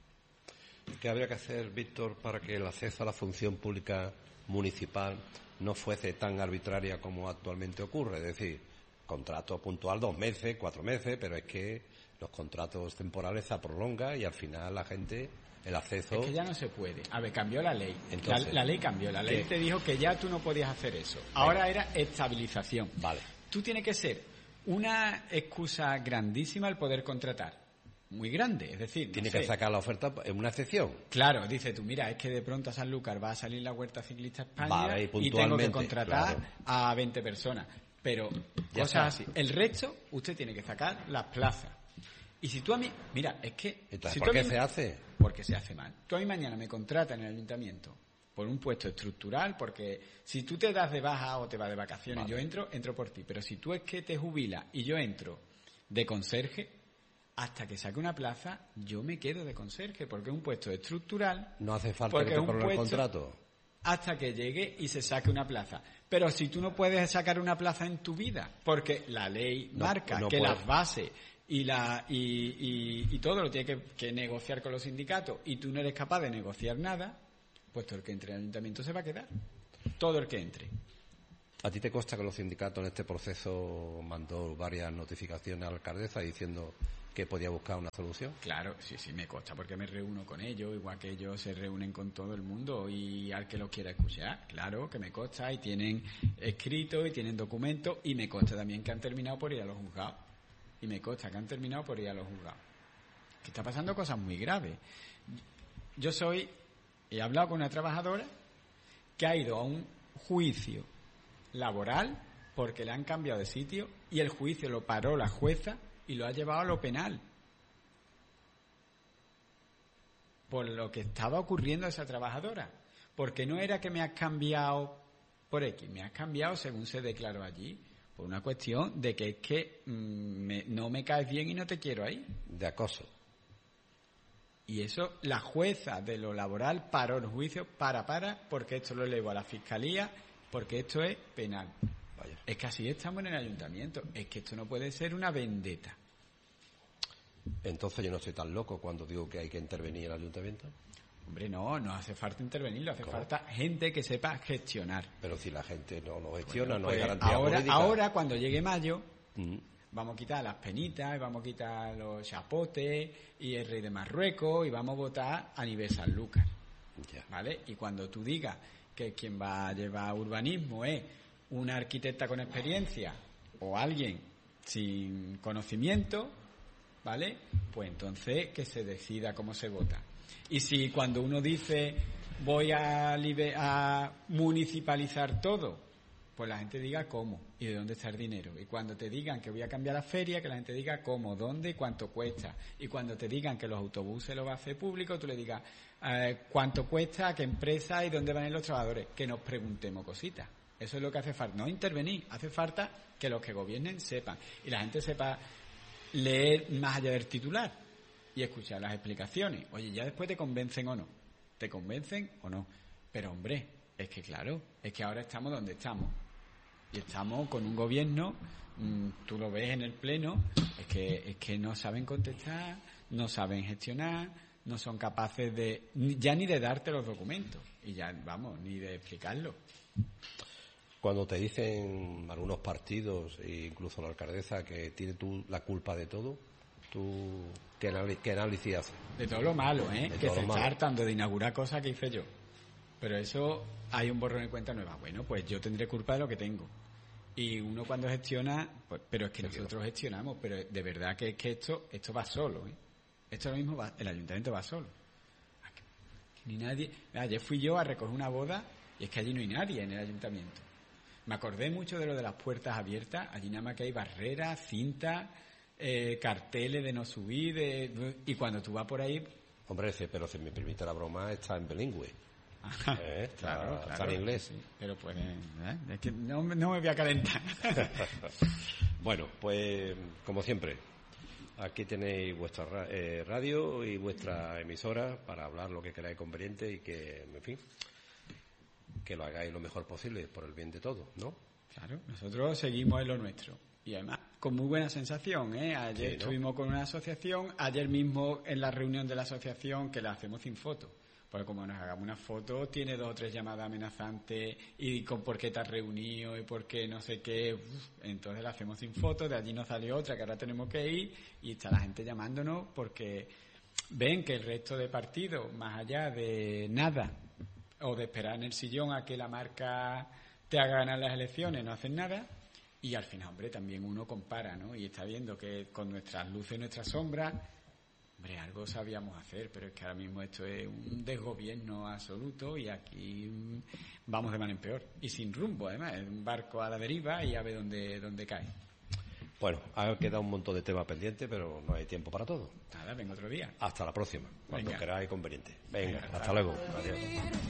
[SPEAKER 3] ¿Qué habría que hacer, Víctor, para que el acceso a la función pública municipal no fuese tan arbitraria como actualmente ocurre? Es decir, contrato puntual dos meses, cuatro meses, pero es que los contratos temporales se prolongan y al final la gente, el acceso...
[SPEAKER 2] Es que ya no se puede. A ver, cambió la ley.
[SPEAKER 3] Entonces,
[SPEAKER 2] la, la ley cambió. La ley
[SPEAKER 3] ¿qué?
[SPEAKER 2] te dijo que ya tú no podías hacer eso. Ahora era estabilización.
[SPEAKER 3] Vale.
[SPEAKER 2] Tú tienes que ser una excusa grandísima el poder contratar. Muy grande, es decir...
[SPEAKER 3] Tiene
[SPEAKER 2] no
[SPEAKER 3] que
[SPEAKER 2] sé.
[SPEAKER 3] sacar la oferta en una excepción.
[SPEAKER 2] Claro, dice tú, mira, es que de pronto a Sanlúcar va a salir la Huerta Ciclista España
[SPEAKER 3] Vale, y
[SPEAKER 2] y tengo que
[SPEAKER 3] puntualmente,
[SPEAKER 2] contratar
[SPEAKER 3] claro.
[SPEAKER 2] a veinte personas. Pero
[SPEAKER 3] Ya
[SPEAKER 2] cosas
[SPEAKER 3] está.
[SPEAKER 2] así. El resto, usted tiene que sacar las plazas. Y si tú a mí... Mira, es que...
[SPEAKER 3] Entonces,
[SPEAKER 2] si
[SPEAKER 3] ¿por
[SPEAKER 2] tú a
[SPEAKER 3] qué
[SPEAKER 2] mí-
[SPEAKER 3] se hace?
[SPEAKER 2] Porque se hace mal. Tú a mí mañana me contratas en el ayuntamiento por un puesto estructural, porque si tú te das de baja o te vas de vacaciones,
[SPEAKER 3] Vale.
[SPEAKER 2] yo entro, entro por ti. Pero si tú es que te jubilas y yo entro de conserje, hasta que saque una plaza, yo me quedo de conserje, porque es un puesto estructural.
[SPEAKER 3] No hace falta
[SPEAKER 2] porque
[SPEAKER 3] que
[SPEAKER 2] es
[SPEAKER 3] te
[SPEAKER 2] un
[SPEAKER 3] pongan el
[SPEAKER 2] puesto
[SPEAKER 3] contrato.
[SPEAKER 2] hasta que llegue y se saque una plaza. Pero si tú no puedes sacar una plaza en tu vida, porque la ley
[SPEAKER 3] No,
[SPEAKER 2] marca
[SPEAKER 3] no
[SPEAKER 2] que
[SPEAKER 3] puedes.
[SPEAKER 2] las bases y la y, y, y todo lo tiene que, que negociar con los sindicatos y tú no eres capaz de negociar nada, pues todo el que entre en el ayuntamiento se va a quedar. Todo el que entre.
[SPEAKER 3] ¿A ti te consta que los sindicatos en este proceso mandó varias notificaciones a la alcaldesa diciendo que podía buscar una solución?
[SPEAKER 2] Claro, sí, sí, me consta porque me reúno con ellos, igual que ellos se reúnen con todo el mundo y al que lo quiera escuchar, claro que me consta y tienen escrito y tienen documentos y me consta también que han terminado por ir a los juzgados y me consta que han terminado por ir a los juzgados. Que está pasando cosas muy graves. Yo soy, he hablado con una trabajadora que ha ido a un juicio laboral porque le han cambiado de sitio y el juicio lo paró la jueza y lo ha llevado a lo penal por lo que estaba ocurriendo a esa trabajadora, porque no era que me has cambiado por X, me has cambiado según se declaró allí, por una cuestión de que es que mmm, me, no me caes bien y no te quiero ahí.
[SPEAKER 3] De acoso.
[SPEAKER 2] Y eso, la jueza de lo laboral paró el juicio, para, para, porque esto lo elevó a la fiscalía, porque esto es penal.
[SPEAKER 3] Vaya.
[SPEAKER 2] Es que así estamos en el ayuntamiento. Es que esto no puede ser una vendetta.
[SPEAKER 3] Entonces yo no soy tan loco cuando digo que hay que intervenir en el ayuntamiento.
[SPEAKER 2] Hombre, no, no hace falta intervenir, hace
[SPEAKER 3] ¿Cómo?
[SPEAKER 2] falta gente que sepa gestionar.
[SPEAKER 3] Pero si la gente no lo gestiona,
[SPEAKER 2] Bueno,
[SPEAKER 3] no hay
[SPEAKER 2] pues
[SPEAKER 3] garantía
[SPEAKER 2] ahora,
[SPEAKER 3] jurídica.
[SPEAKER 2] ahora, cuando llegue mayo,
[SPEAKER 3] Mm.
[SPEAKER 2] vamos a quitar las penitas, y vamos a quitar los chapotes y el rey de Marruecos y vamos a votar a nivel Sanlúcar.
[SPEAKER 3] Ya.
[SPEAKER 2] ¿Vale? Y cuando tú digas que quien va a llevar urbanismo es una arquitecta con experiencia o alguien sin conocimiento, ¿vale? Pues entonces que se decida cómo se vota. Y si cuando uno dice voy a, libe- a municipalizar todo, pues la gente diga cómo y de dónde está el dinero. Y cuando te digan que voy a cambiar la feria, que la gente diga cómo, dónde y cuánto cuesta. Y cuando te digan que los autobuses los va a hacer público, tú le digas eh, cuánto cuesta, a qué empresa y dónde van a ir los trabajadores. Que nos preguntemos cositas. Eso es lo que hace falta. No intervenir, hace falta que los que gobiernen sepan. Y la gente sepa leer más allá del titular y escuchar las explicaciones. Oye, ya después te convencen o no. ¿Te convencen o no? Pero hombre, es que claro, es que ahora estamos donde estamos. Y estamos con un gobierno, mmm, tú lo ves en el pleno, es que, es que no saben contestar, no saben gestionar, no son capaces de, ya ni de darte los documentos, y ya, vamos, ni de explicarlo.
[SPEAKER 3] Cuando te dicen algunos partidos, e incluso la alcaldesa, que tiene tú la culpa de todo, ¿tú qué, anal- qué análisis haces?
[SPEAKER 2] De todo lo malo, ¿eh?
[SPEAKER 3] De
[SPEAKER 2] Que
[SPEAKER 3] todo
[SPEAKER 2] se
[SPEAKER 3] lo
[SPEAKER 2] está
[SPEAKER 3] malo.
[SPEAKER 2] hartando de inaugurar cosas que hice yo. Pero eso, hay un borrón y cuenta nueva. Bueno, pues yo tendré culpa de lo que tengo. Y uno cuando gestiona, pues, pero es que
[SPEAKER 3] Sí,
[SPEAKER 2] nosotros gestionamos, pero de verdad que es que esto, esto va solo, ¿eh? Esto ahora mismo va, el ayuntamiento va solo. Ni nadie. Ayer fui yo a recoger una boda y es que allí no hay nadie en el ayuntamiento. Me acordé mucho de lo de las puertas abiertas. Allí nada más que hay barreras, cintas, eh, carteles de no subir, de, y cuando tú vas por ahí.
[SPEAKER 3] Hombre, sí, pero si me permite la broma, está en bilingüe. ¿Eh? Está,
[SPEAKER 2] Claro,
[SPEAKER 3] está
[SPEAKER 2] claro,
[SPEAKER 3] en inglés.
[SPEAKER 2] sí, pero pues, ¿eh? Es que no, me- no me voy a calentar.
[SPEAKER 3] Bueno, pues como siempre, aquí tenéis vuestra ra- eh, radio y vuestra emisora para hablar lo que queráis conveniente y que, en fin, que lo hagáis lo mejor posible por el bien de todos, ¿no?
[SPEAKER 2] Claro, nosotros seguimos en lo nuestro. Y además, con muy buena sensación, ¿eh? Ayer
[SPEAKER 3] Sí, ¿no?
[SPEAKER 2] estuvimos con una asociación, ayer mismo en la reunión de la asociación, que la hacemos sin foto. Porque como nos hagamos una foto, tiene dos o tres llamadas amenazantes y con por qué te has reunido y por qué no sé qué. Uf, entonces la hacemos sin foto, de allí nos salió otra que ahora tenemos que ir y está la gente llamándonos porque ven que el resto de partidos, más allá de nada, o de esperar en el sillón a que la marca te haga ganar las elecciones, no hacen nada. Y al final, hombre, también uno compara, ¿no? Y está viendo que con nuestras luces y nuestras sombras, hombre, algo sabíamos hacer, pero es que ahora mismo esto es un desgobierno absoluto y aquí mm, vamos de mal en peor. Y sin rumbo, además, es un barco a la deriva y a ver dónde, dónde cae.
[SPEAKER 3] Bueno, ha quedado un montón de temas pendientes, pero no hay tiempo para todo.
[SPEAKER 2] Nada, venga otro día.
[SPEAKER 3] Hasta la próxima, cuando
[SPEAKER 2] Venga.
[SPEAKER 3] queráis conveniente. Venga,
[SPEAKER 2] Venga,
[SPEAKER 3] hasta luego. Adiós.